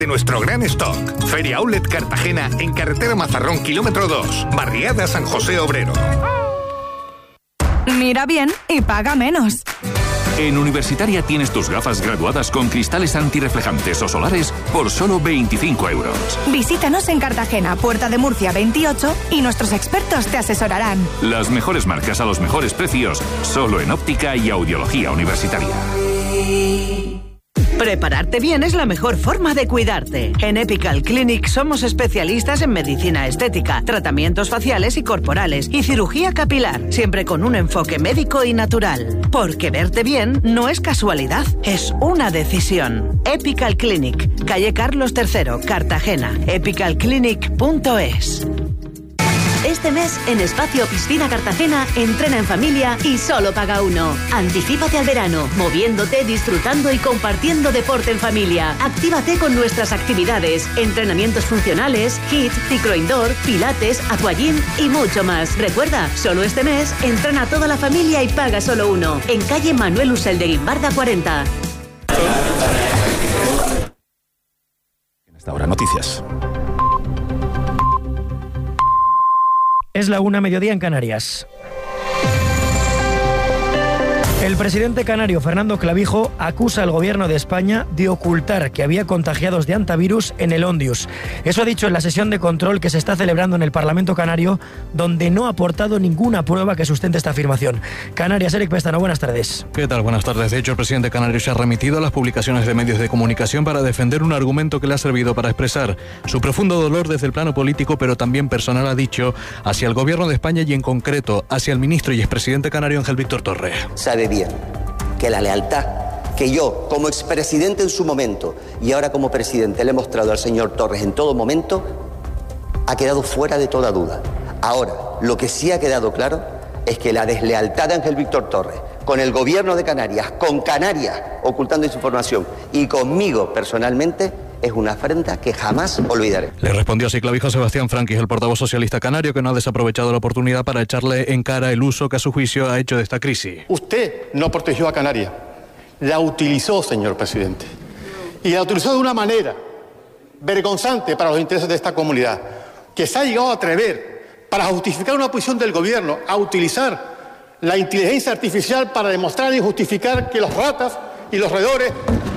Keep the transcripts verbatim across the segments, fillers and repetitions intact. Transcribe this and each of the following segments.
De nuestro gran stock. Feria Outlet Cartagena en carretera Mazarrón, kilómetro dos. Barriada San José Obrero. Mira bien y paga menos. En Universitaria tienes tus gafas graduadas con cristales antirreflejantes o solares por solo veinticinco euros. Visítanos en Cartagena, Puerta de Murcia veintiocho y nuestros expertos te asesorarán. Las mejores marcas a los mejores precios, solo en óptica y audiología universitaria. Prepararte bien es la mejor forma de cuidarte. En Epical Clinic somos especialistas en medicina estética, tratamientos faciales y corporales y cirugía capilar, siempre con un enfoque médico y natural. Porque verte bien no es casualidad, es una decisión. Epical Clinic, calle Carlos tercero, Cartagena. epical clinic punto es. Este mes, en Espacio Piscina Cartagena, entrena en familia y solo paga uno. Anticípate al verano, moviéndote, disfrutando y compartiendo deporte en familia. Actívate con nuestras actividades, entrenamientos funcionales, hit, ciclo indoor, pilates, aquagym y mucho más. Recuerda, solo este mes, entrena toda la familia y paga solo uno. En calle Manuel Usel de Guimbarda cuarenta. En esta hora, noticias. Es la una, mediodía en Canarias. El presidente canario Fernando Clavijo acusa al gobierno de España de ocultar que había contagiados de hantavirus en el Ondius. Eso ha dicho en la sesión de control que se está celebrando en el Parlamento canario, donde no ha aportado ninguna prueba que sustente esta afirmación. Canarias, Eric Pestano, buenas tardes. ¿Qué tal? Buenas tardes. De hecho, el presidente canario se ha remitido a las publicaciones de medios de comunicación para defender un argumento que le ha servido para expresar su profundo dolor desde el plano político, pero también personal, ha dicho, hacia el gobierno de España y en concreto hacia el ministro y expresidente canario Ángel Víctor Torres. Sabe bien que la lealtad que yo, como expresidente en su momento y ahora como presidente, le he mostrado al señor Torres en todo momento, ha quedado fuera de toda duda. Ahora, lo que sí ha quedado claro es que la deslealtad de Ángel Víctor Torres con el gobierno de Canarias, con Canarias ocultando esa información y conmigo personalmente, es una afrenta que jamás olvidaré. Le respondió así Clavijo a Sebastián Franquis, el portavoz socialista canario, que no ha desaprovechado la oportunidad para echarle en cara el uso que a su juicio ha hecho de esta crisis. Usted no protegió a Canarias, la utilizó, señor presidente. Y la utilizó de una manera vergonzante para los intereses de esta comunidad, que se ha llegado a atrever, para justificar una posición del gobierno, a utilizar la inteligencia artificial para demostrar y justificar que los ratas y los roedores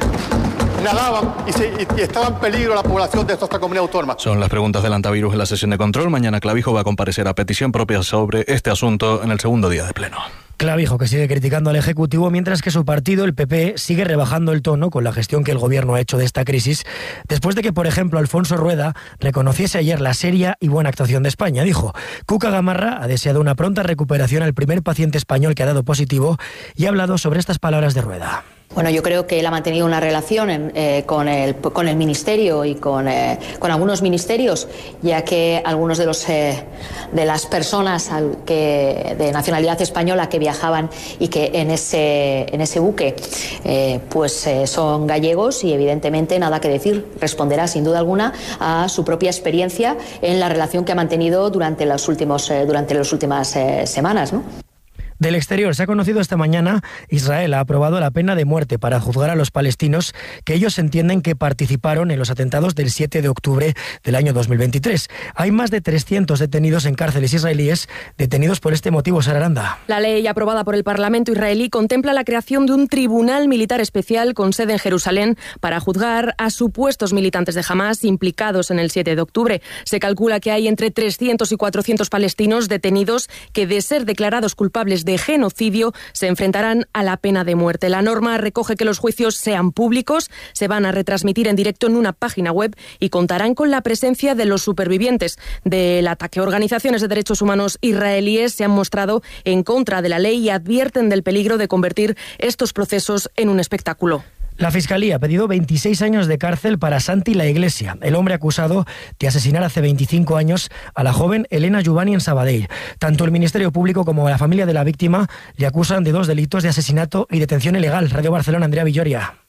nadaban y, se, y estaba en peligro la población de esta comunidad autónoma. Son las preguntas del hantavirus en la sesión de control. Mañana Clavijo va a comparecer a petición propia sobre este asunto en el segundo día de pleno. Clavijo, que sigue criticando al Ejecutivo, mientras que su partido, el P P, sigue rebajando el tono con la gestión que el Gobierno ha hecho de esta crisis, después de que, por ejemplo, Alfonso Rueda reconociese ayer la seria y buena actuación de España. Dijo, Cuca Gamarra ha deseado una pronta recuperación al primer paciente español que ha dado positivo y ha hablado sobre estas palabras de Rueda. Bueno, yo creo que él ha mantenido una relación en, eh, con, el, con el Ministerio y con, eh, con algunos ministerios, ya que algunos de, los, eh, de las personas al que, de nacionalidad española que viajaban y que en ese, en ese buque eh, pues, eh, son gallegos y evidentemente nada que decir, responderá sin duda alguna a su propia experiencia en la relación que ha mantenido durante, los últimos, eh, durante las últimas eh, semanas, ¿no? Del exterior, se ha conocido esta mañana, Israel ha aprobado la pena de muerte para juzgar a los palestinos que ellos entienden que participaron en los atentados del siete de octubre del año dos mil veintitrés. Hay más de trescientos detenidos en cárceles israelíes, detenidos por este motivo, Sara Aranda. La ley aprobada por el Parlamento israelí contempla la creación de un tribunal militar especial con sede en Jerusalén para juzgar a supuestos militantes de Hamás implicados en el siete de octubre. Se calcula que hay entre trescientos y cuatrocientos palestinos detenidos que, de ser declarados culpables de genocidio, se enfrentarán a la pena de muerte. La norma recoge que los juicios sean públicos, se van a retransmitir en directo en una página web y contarán con la presencia de los supervivientes del ataque. Organizaciones de derechos humanos israelíes se han mostrado en contra de la ley y advierten del peligro de convertir estos procesos en un espectáculo. La Fiscalía ha pedido veintiséis años de cárcel para Santi La Iglesia, el hombre acusado de asesinar hace veinticinco años a la joven Elena Juvani en Sabadell. Tanto el Ministerio Público como la familia de la víctima le acusan de dos delitos de asesinato y detención ilegal. Radio Barcelona, Andrea Villoria.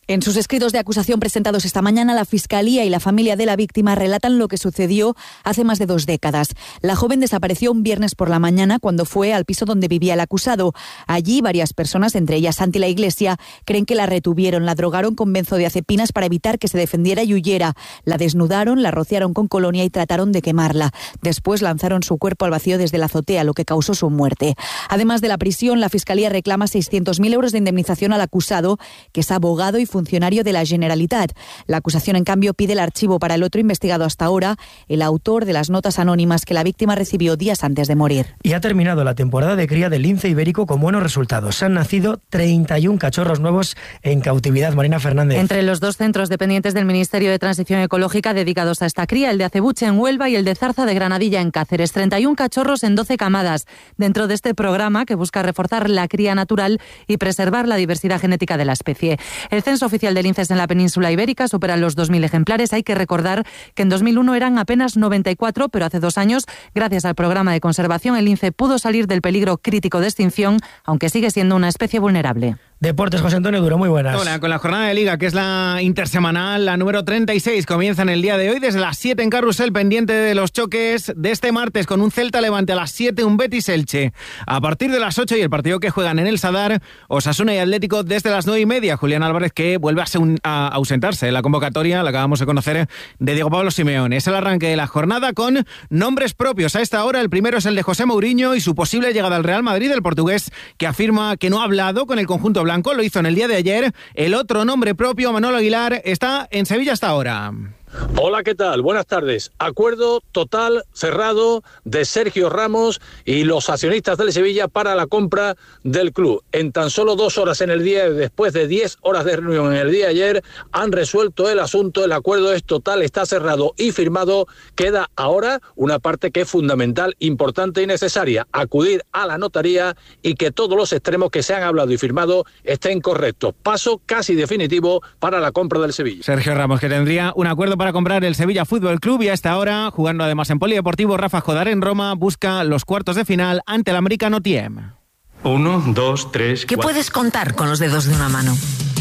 En sus escritos de acusación presentados esta mañana, la Fiscalía y la familia de la víctima relatan lo que sucedió hace más de dos décadas. La joven desapareció un viernes por la mañana cuando fue al piso donde vivía el acusado. Allí varias personas, entre ellas Santi la Iglesia, creen que la retuvieron, la drogaron con benzodiazepinas para evitar que se defendiera y huyera. La desnudaron, la rociaron con colonia y trataron de quemarla. Después lanzaron su cuerpo al vacío desde la azotea, lo que causó su muerte. Además de la prisión, la Fiscalía reclama seiscientos mil euros de indemnización al acusado, que es abogado y funcionario de la Generalitat. La acusación, en cambio, pide el archivo para el otro investigado hasta ahora, el autor de las notas anónimas que la víctima recibió días antes de morir. Y ha terminado la temporada de cría del lince ibérico con buenos resultados. Han nacido treinta y uno cachorros nuevos en cautividad. Marina Fernández. Entre los dos centros dependientes del Ministerio de Transición Ecológica dedicados a esta cría, el de Acebuche en Huelva y el de Zarza de Granadilla en Cáceres. treinta y uno cachorros en doce camadas, dentro de este programa que busca reforzar la cría natural y preservar la diversidad genética de la especie. El censo oficial de linces en la península ibérica supera los dos mil ejemplares. Hay que recordar que en dos mil uno eran apenas noventa y cuatro, pero hace dos años, gracias al programa de conservación, el lince pudo salir del peligro crítico de extinción, aunque sigue siendo una especie vulnerable. Deportes, José Antonio Duro, muy buenas. Hola, con la jornada de Liga, que es la intersemanal, la número treinta y seis, comienza en el día de hoy desde las siete en Carrusel, pendiente de los choques de este martes, con un Celta Levante a las siete, un Betis Elche a partir de las ocho, y el partido que juegan en el Sadar, Osasuna y Atlético, desde las nueve y media. Julián Álvarez, que vuelve a, un, a ausentarse en la convocatoria, la acabamos de conocer, de Diego Pablo Simeone. Es el arranque de la jornada con nombres propios a esta hora. El primero es el de José Mourinho y su posible llegada al Real Madrid, el portugués, que afirma que no ha hablado con el conjunto blanco, lo hizo en el día de ayer. El otro nombre propio, Manolo Aguilar, está en Sevilla hasta ahora. Hola, ¿qué tal? Buenas tardes. Acuerdo total, cerrado, de Sergio Ramos y los accionistas del Sevilla para la compra del club. En tan solo dos horas en el día, después de diez horas de reunión en el día de ayer, han resuelto el asunto. El acuerdo es total, está cerrado y firmado. Queda ahora una parte que es fundamental, importante y necesaria: acudir a la notaría y que todos los extremos que se han hablado y firmado estén correctos. Paso casi definitivo para la compra del Sevilla. Sergio Ramos, que tendría un acuerdo para para comprar el Sevilla Fútbol Club, y a esta hora, jugando además en Polideportivo Rafa Jodar en Roma, busca los cuartos de final ante el americano T M. Uno, dos, tres, ¿Qué cuatro. Puedes contar con los dedos de una mano?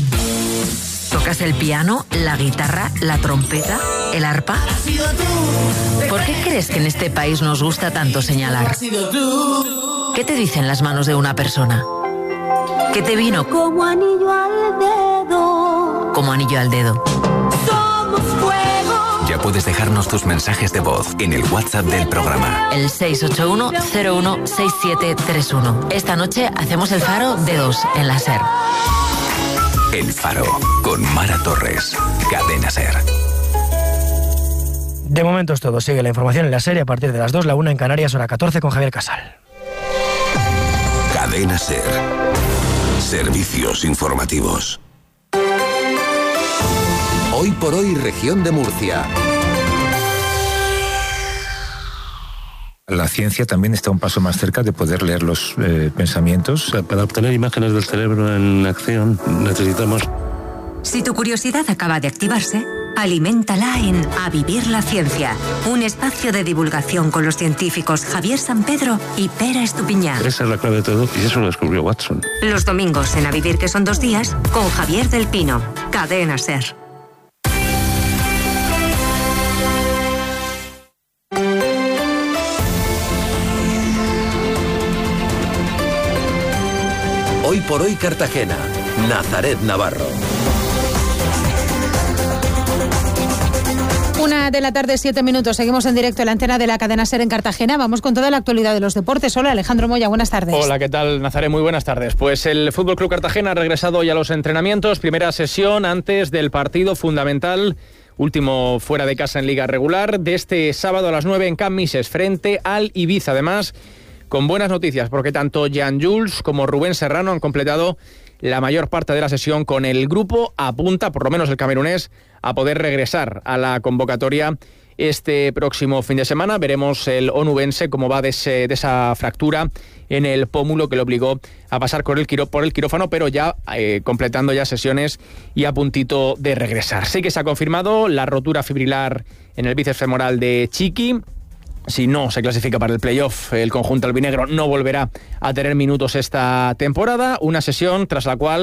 ¿Tocas el piano, la guitarra, la trompeta, el arpa? ¿Por qué crees que en este país nos gusta tanto señalar? ¿Qué te dicen las manos de una persona? ¿Qué te vino? Como anillo al dedo. Como anillo al dedo. Ya puedes dejarnos tus mensajes de voz en el WhatsApp del programa. El seis ocho uno cero uno seis siete tres uno. Esta noche hacemos el Faro de dos en la SER. El Faro, con Mara Torres. Cadena SER. De momento es todo. Sigue la información en la serie a partir de las dos, la una en Canarias, hora catorce, con Javier Casal. Cadena SER. Servicios informativos. Hoy por hoy, región de Murcia. La ciencia también está un paso más cerca de poder leer los eh, pensamientos. Para obtener imágenes del cerebro en acción necesitamos... Si tu curiosidad acaba de activarse, aliméntala en A Vivir la Ciencia, un espacio de divulgación con los científicos Javier San Pedro y Pera Estupiñán. Esa es la clave de todo, y eso lo descubrió Watson. Los domingos en A Vivir, que son dos días, con Javier del Pino. Cadena SER. Hoy por hoy Cartagena, Nazaret Navarro. Una de la tarde, siete minutos. Seguimos en directo en la antena de la cadena SER en Cartagena. Vamos con toda la actualidad de los deportes. Hola, Alejandro Moya, buenas tardes. Hola, ¿qué tal, Nazaret? Muy buenas tardes. Pues el F C Cartagena ha regresado ya a los entrenamientos. Primera sesión antes del partido fundamental, último fuera de casa en Liga Regular, de este sábado a las nueve en Can Mises, frente al Ibiza. Además, con buenas noticias, porque tanto Jan Jules como Rubén Serrano han completado la mayor parte de la sesión con el grupo. Apunta, por lo menos el camerunés, a poder regresar a la convocatoria este próximo fin de semana. Veremos el onubense cómo va de, ese, de esa fractura en el pómulo que le obligó a pasar por el, quiró, por el quirófano, pero ya eh, completando ya sesiones y a puntito de regresar. Sí que se ha confirmado la rotura fibrilar en el bíceps femoral de Chiqui. Si no se clasifica para el playoff, el conjunto albinegro no volverá a tener minutos esta temporada. Una sesión tras la cual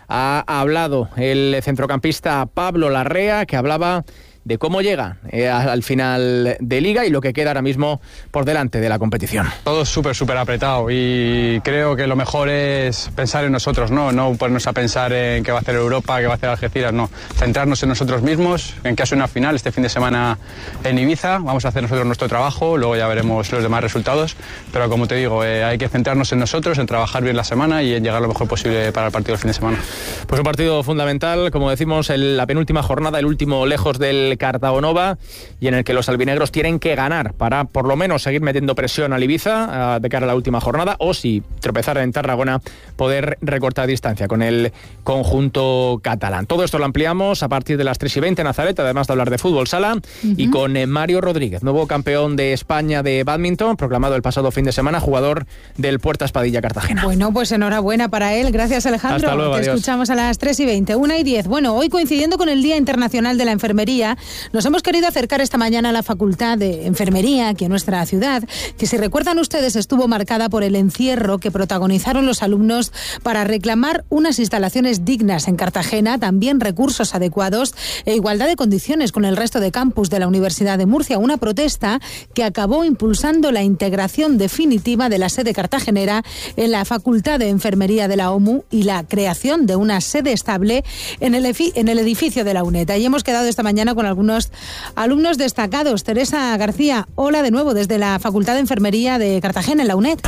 ha hablado el centrocampista Pablo Larrea, que hablaba de cómo llega eh, al final de Liga y lo que queda ahora mismo por delante de la competición. Todo súper, súper apretado y creo que lo mejor es pensar en nosotros, ¿no? No ponernos a pensar en qué va a hacer Europa, qué va a hacer Algeciras, no. Centrarnos en nosotros mismos, en que hace una final este fin de semana en Ibiza. Vamos a hacer nosotros nuestro trabajo, luego ya veremos los demás resultados, pero como te digo, eh, hay que centrarnos en nosotros, en trabajar bien la semana y en llegar lo mejor posible para el partido del fin de semana. Pues un partido fundamental, como decimos, en la penúltima jornada, el último lejos del Cartagonova, y en el que los albinegros tienen que ganar para por lo menos seguir metiendo presión al Ibiza uh, de cara a la última jornada, o si tropezar en Tarragona, poder recortar distancia con el conjunto catalán. Todo esto lo ampliamos a partir de las tres y veinte en Nazaret, además de hablar de fútbol sala, uh-huh. y con eh, Mario Rodríguez, nuevo campeón de España de bádminton, proclamado el pasado fin de semana, jugador del Puerta Espadilla Cartagena. Bueno, pues enhorabuena para él. Gracias, Alejandro. Hasta luego, Te adiós. Escuchamos a las tres y veinte, una y diez. Bueno, hoy coincidiendo con el Día Internacional de la Enfermería, nos hemos querido acercar esta mañana a la Facultad de Enfermería aquí en nuestra ciudad, que si recuerdan ustedes estuvo marcada por el encierro que protagonizaron los alumnos para reclamar unas instalaciones dignas en Cartagena, también recursos adecuados e igualdad de condiciones con el resto de campus de la Universidad de Murcia, una protesta que acabó impulsando la integración definitiva de la sede cartagenera en la Facultad de Enfermería de la O M U y la creación de una sede estable en el, en el edificio de la UNED. Ahí hemos quedado esta mañana con algunos alumnos destacados. Teresa García, hola de nuevo desde la Facultad de Enfermería de Cartagena en la UNED.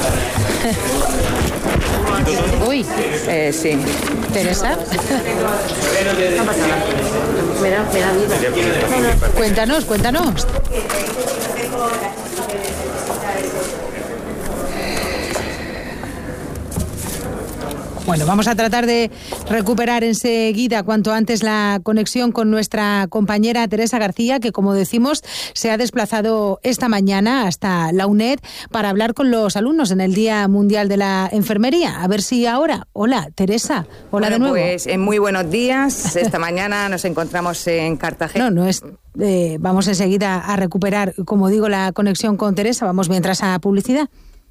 Uy, eh, sí. Teresa. No pasa nada. Me da, me da vida. Cuéntanos, cuéntanos. Bueno, vamos a tratar de recuperar enseguida cuanto antes la conexión con nuestra compañera Teresa García, que como decimos se ha desplazado esta mañana hasta la UNED para hablar con los alumnos en el Día Mundial de la Enfermería. A ver si ahora... Hola, Teresa. Hola, bueno, de nuevo. Pues eh, muy buenos días. Esta mañana nos encontramos en Cartagena. No, no es... Eh, vamos enseguida a recuperar, como digo, la conexión con Teresa. Vamos mientras a publicidad.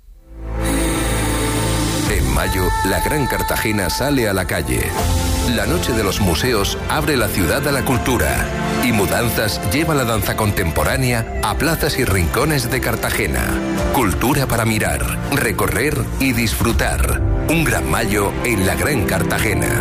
En mayo, la Gran Cartagena sale a la calle. La Noche de los Museos abre la ciudad a la cultura. Y Mudanzas lleva la danza contemporánea a plazas y rincones de Cartagena. Cultura para mirar, recorrer y disfrutar. Un gran mayo en la Gran Cartagena.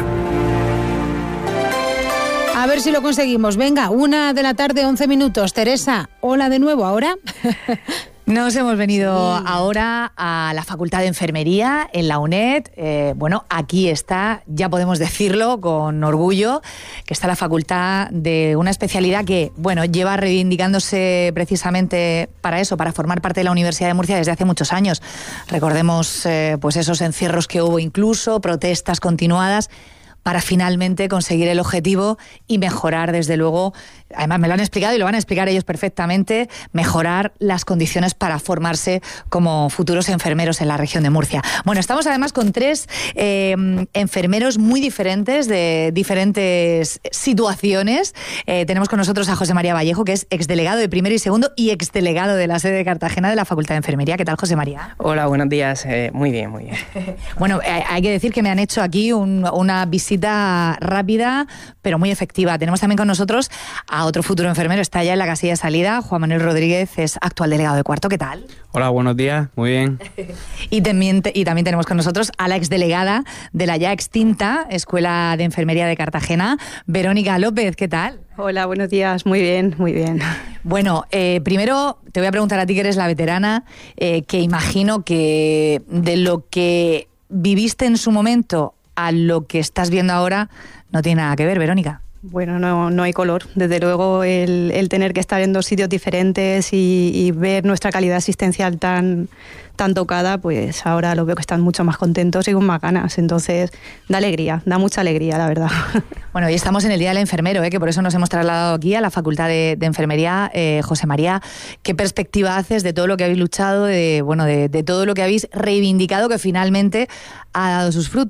A ver si lo conseguimos. Venga, una de la tarde, once minutos. Teresa, hola de nuevo. ¿Ahora? Nos hemos venido ahora a la Facultad de Enfermería en la UNED. Eh, bueno, aquí está, ya podemos decirlo con orgullo, que está la facultad de una especialidad que, bueno, lleva reivindicándose precisamente para eso, para formar parte de la Universidad de Murcia desde hace muchos años. Recordemos eh, pues esos encierros que hubo incluso, protestas continuadas, para finalmente conseguir el objetivo y mejorar, desde luego, además me lo han explicado y lo van a explicar ellos perfectamente, mejorar las condiciones para formarse como futuros enfermeros en la región de Murcia. Bueno, estamos además con tres eh, enfermeros muy diferentes, de diferentes situaciones. Eh, tenemos con nosotros a José María Vallejo, que es exdelegado de primero y segundo y exdelegado de la sede de Cartagena de la Facultad de Enfermería. ¿Qué tal, José María? Hola, buenos días. Eh, muy bien, muy bien. Bueno, eh, hay que decir que me han hecho aquí un, una visita rápida, pero muy efectiva. Tenemos también con nosotros a otro futuro enfermero, está ya en la casilla de salida, Juan Manuel Rodríguez, es actual delegado de cuarto. ¿Qué tal? Hola, buenos días, muy bien. y, también, y también tenemos con nosotros a la exdelegada de la ya extinta Escuela de Enfermería de Cartagena, Verónica López. ¿Qué tal? Hola, buenos días, muy bien, muy bien. Bueno, eh, primero te voy a preguntar a ti, que eres la veterana, eh, que imagino que de lo que viviste en su momento a lo que estás viendo ahora no tiene nada que ver, Verónica. Bueno, no, no hay color. Desde luego el, el tener que estar en dos sitios diferentes y, y ver nuestra calidad asistencial tan, tan tocada, pues ahora lo veo que están mucho más contentos y con más ganas. Entonces, da alegría, da mucha alegría, la verdad. Bueno, hoy estamos en el Día del Enfermero, ¿eh? que por eso nos hemos trasladado aquí a la Facultad de, de Enfermería. Eh, José María, ¿qué perspectiva haces de todo lo que habéis luchado, de, bueno, de, de todo lo que habéis reivindicado que finalmente ha dado sus frutos?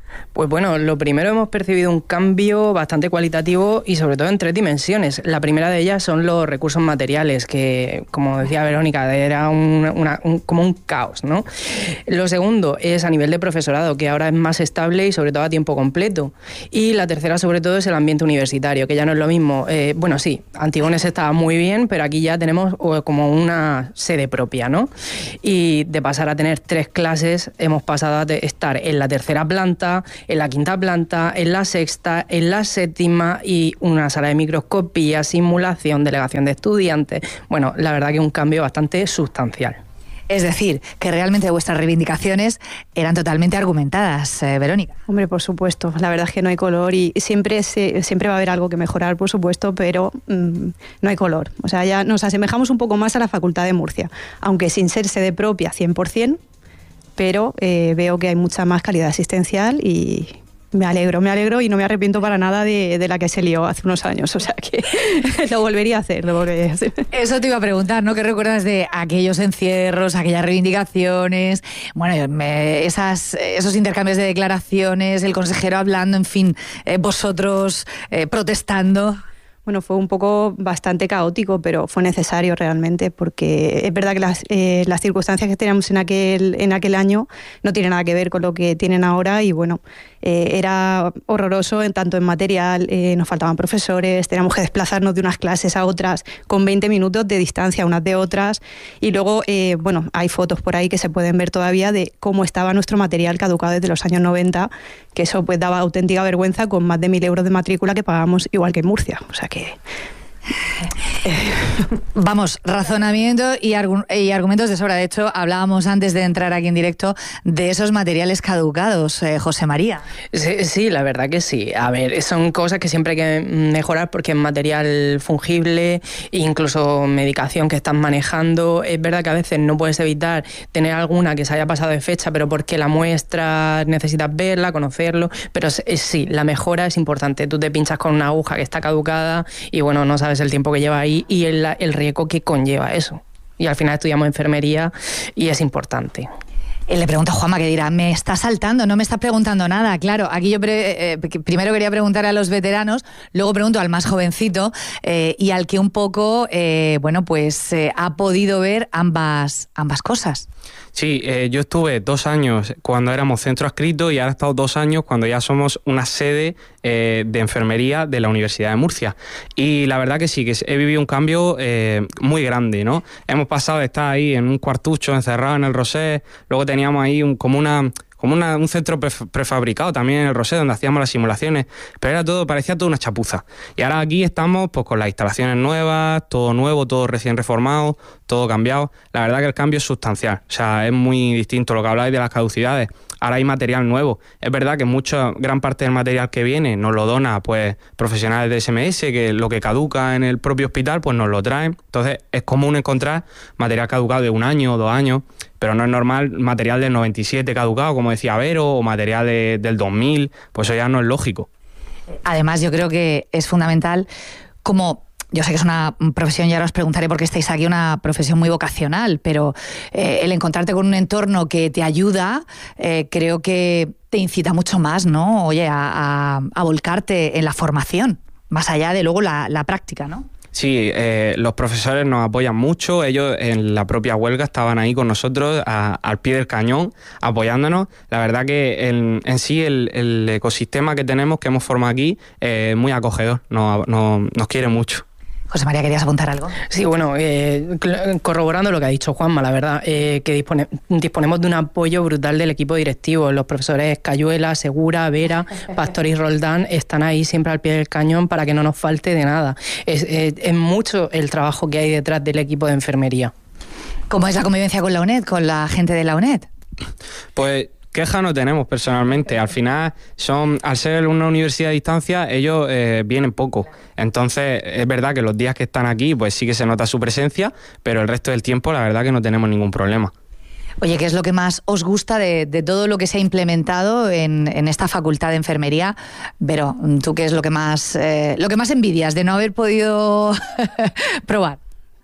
Pues bueno, lo primero, hemos percibido un cambio bastante cualitativo y sobre todo en tres dimensiones. La primera de ellas son los recursos materiales, que, como decía Verónica, era un, una, un, como un caos, ¿no? Lo segundo es a nivel de profesorado, que ahora es más estable y sobre todo a tiempo completo. Y la tercera, sobre todo, es el ambiente universitario, que ya no es lo mismo. Eh, bueno, sí, Antigones estaba muy bien, pero aquí ya tenemos como una sede propia, ¿no? Y de pasar a tener tres clases, hemos pasado a estar en la tercera planta, en la quinta planta, en la sexta, en la séptima y una sala de microscopía, simulación, delegación de estudiantes. Bueno, la verdad que un cambio bastante sustancial. Es decir, que realmente vuestras reivindicaciones eran totalmente argumentadas, eh, Verónica. Hombre, por supuesto. La verdad es que no hay color y siempre se, siempre va a haber algo que mejorar, por supuesto, pero mmm, no hay color. O sea, ya nos asemejamos un poco más a la Facultad de Murcia, aunque sin ser sede propia cien por ciento, pero eh, veo que hay mucha más calidad asistencial y me alegro, me alegro y no me arrepiento para nada de, de la que se lió hace unos años, o sea que lo volvería a hacer, lo volvería a hacer. Eso te iba a preguntar, ¿no? ¿Qué recuerdas de aquellos encierros, aquellas reivindicaciones, bueno, me, esas, esos intercambios de declaraciones, el consejero hablando, en fin, eh, vosotros eh, protestando? Bueno, fue un poco bastante caótico, pero fue necesario realmente, porque es verdad que las, eh, las circunstancias que teníamos en aquel, en aquel año no tienen nada que ver con lo que tienen ahora y bueno, eh, era horroroso en tanto en material, eh, nos faltaban profesores, teníamos que desplazarnos de unas clases a otras con veinte minutos de distancia unas de otras y luego, eh, bueno, hay fotos por ahí que se pueden ver todavía de cómo estaba nuestro material caducado desde los años noventa, que eso pues daba auténtica vergüenza con más de mil euros de matrícula que pagamos igual que en Murcia, o sea que Vamos, razonamiento y, argu y argumentos de sobra. De hecho, hablábamos antes de entrar aquí en directo de esos materiales caducados, eh, José María. Sí, sí, la verdad que sí. A ver, son cosas que siempre hay que mejorar porque es material fungible, incluso medicación que están manejando. Es verdad que a veces no puedes evitar tener alguna que se haya pasado de fecha, pero porque la muestra necesitas verla, conocerlo. Pero sí, la mejora es importante. Tú te pinchas con una aguja que está caducada y bueno, no sabes el tiempo que lleva ahí y el, el riesgo que conlleva eso. Y al final estudiamos enfermería y es importante. Le pregunto a Juanma, que dirá, me está saltando, no me está preguntando nada. Claro, aquí yo pre eh, primero quería preguntar a los veteranos, luego pregunto al más jovencito eh, y al que un poco, eh, bueno, pues eh, ha podido ver ambas, ambas cosas. Sí, eh, yo estuve dos años cuando éramos centro adscrito y ahora he estado dos años cuando ya somos una sede eh, de enfermería de la Universidad de Murcia. Y la verdad que sí, que he vivido un cambio eh, muy grande, ¿no? Hemos pasado de estar ahí en un cuartucho encerrado en el Rosé, luego teníamos ahí un, como una... como una, un centro prefabricado también en el Rosé, donde hacíamos las simulaciones, pero era todo, parecía todo una chapuza. Y ahora aquí estamos pues con las instalaciones nuevas, todo nuevo, todo recién reformado, todo cambiado. La verdad que el cambio es sustancial, o sea, es muy distinto lo que habláis de las caducidades. Ahora hay material nuevo. Es verdad que mucha, gran parte del material que viene nos lo dona pues profesionales de S M S, que lo que caduca en el propio hospital pues nos lo traen. Entonces es común encontrar material caducado de un año o dos años, pero no es normal material del noventa y siete caducado, como decía Vero, o material de, del dos mil, pues eso ya no es lógico. Además, yo creo que es fundamental, como yo sé que es una profesión, y ahora os preguntaré por qué estáis aquí, una profesión muy vocacional, pero eh, el encontrarte con un entorno que te ayuda, eh, creo que te incita mucho más, ¿no? Oye, a, a, a volcarte en la formación, más allá de luego la, la práctica, ¿no? Sí, eh, los profesores nos apoyan mucho, ellos en la propia huelga estaban ahí con nosotros a, al pie del cañón, apoyándonos. La verdad que en, en sí el, el ecosistema que tenemos, que hemos formado aquí, es eh, muy acogedor, nos, nos, nos quiere mucho. José María, ¿querías apuntar algo? Sí, bueno, eh, corroborando lo que ha dicho Juanma, la verdad, eh, que dispone, disponemos de un apoyo brutal del equipo directivo. Los profesores Cayuela, Segura, Vera, Pastor y Roldán están ahí siempre al pie del cañón para que no nos falte de nada. Es, es, es mucho el trabajo que hay detrás del equipo de enfermería. ¿Cómo es la convivencia con la UNED, con la gente de la UNED? Pues queja no tenemos personalmente. Al final, son al ser una universidad a distancia, ellos eh, vienen poco. Entonces, es verdad que los días que están aquí, pues sí que se nota su presencia, pero el resto del tiempo, la verdad que no tenemos ningún problema. Oye, ¿qué es lo que más os gusta de, de todo lo que se ha implementado en, en esta facultad de enfermería? Pero, ¿tú qué es lo que más, eh, lo que más envidias de no haber podido probar?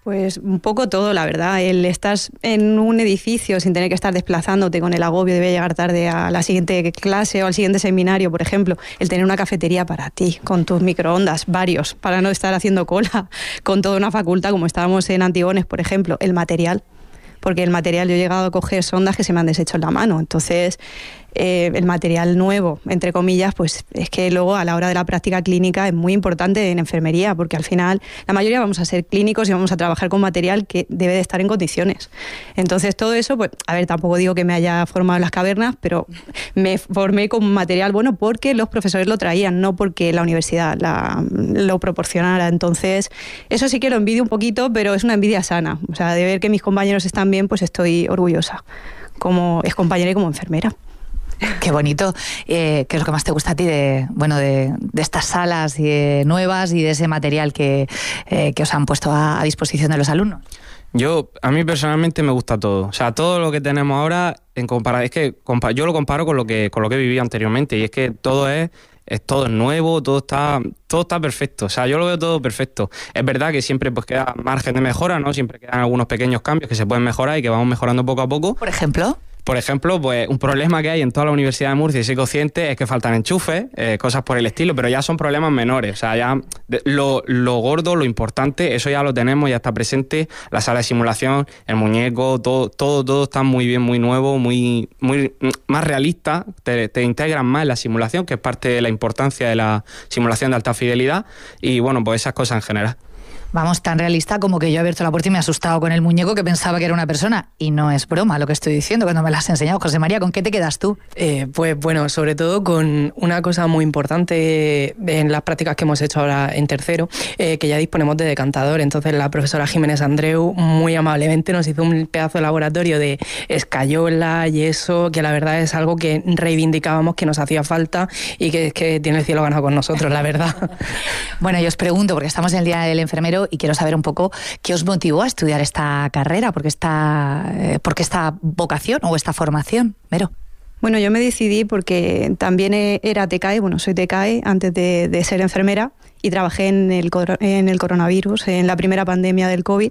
Pues un poco todo, la verdad. El estar en un edificio sin tener que estar desplazándote con el agobio de llegar tarde a la siguiente clase o al siguiente seminario, por ejemplo, el tener una cafetería para ti, con tus microondas, varios, para no estar haciendo cola con toda una facultad, como estábamos en Antigones, por ejemplo, el material. Porque el material, yo he llegado a coger sondas que se me han deshecho en la mano. Entonces, eh, el material nuevo, entre comillas, pues es que luego a la hora de la práctica clínica es muy importante en enfermería, porque al final la mayoría vamos a ser clínicos y vamos a trabajar con material que debe de estar en condiciones. Entonces, todo eso, pues, a ver, tampoco digo que me haya formado en las cavernas, pero me formé con material bueno porque los profesores lo traían, no porque la universidad la, lo proporcionara. Entonces, eso sí que lo envidio un poquito, pero es una envidia sana. O sea, de ver que mis compañeros están bien, pues estoy orgullosa como excompañera y como enfermera. Qué bonito. Eh, ¿Qué es lo que más te gusta a ti de, bueno, de, de estas salas eh, nuevas y de ese material que, eh, que os han puesto a, a disposición de los alumnos? Yo, a mí personalmente me gusta todo. O sea, todo lo que tenemos ahora, en compara- es que compa- yo lo comparo con lo que con lo que he vivido anteriormente, y es que todo es, es todo es nuevo, todo está todo está perfecto. O sea, yo lo veo todo perfecto. Es verdad que siempre pues queda margen de mejora, ¿no? Siempre quedan algunos pequeños cambios que se pueden mejorar y que vamos mejorando poco a poco. Por ejemplo... Por ejemplo, pues un problema que hay en toda la Universidad de Murcia, y soy consciente, es que faltan enchufes, eh, cosas por el estilo, pero ya son problemas menores. O sea, ya lo, lo gordo, lo importante, eso ya lo tenemos, ya está presente. La sala de simulación, el muñeco, todo, todo, todo está muy bien, muy nuevo, muy, muy más realista. Te, te integran más en la simulación, que es parte de la importancia de la simulación de alta fidelidad. Y bueno, pues esas cosas en general. Vamos, tan realista como que yo he abierto la puerta y me he asustado con el muñeco que pensaba que era una persona. Y no es broma lo que estoy diciendo cuando me lo has enseñado. José María, ¿con qué te quedas tú? Eh, pues bueno, sobre todo con una cosa muy importante en las prácticas que hemos hecho ahora en tercero, eh, que ya disponemos de decantador. Entonces la profesora Jiménez Andreu muy amablemente nos hizo un pedazo de laboratorio de escayola y eso, que la verdad es algo que reivindicábamos, que nos hacía falta y que es que tiene el cielo ganado con nosotros, la verdad. Bueno, yo os pregunto, porque estamos en el Día del Enfermero y quiero saber un poco qué os motivó a estudiar esta carrera, porque esta, eh, porque esta vocación o esta formación, Vero. Bueno, yo me decidí porque también era T C A E, bueno, soy T C A E antes de, de ser enfermera, y trabajé en el, en el coronavirus, en la primera pandemia del COVID.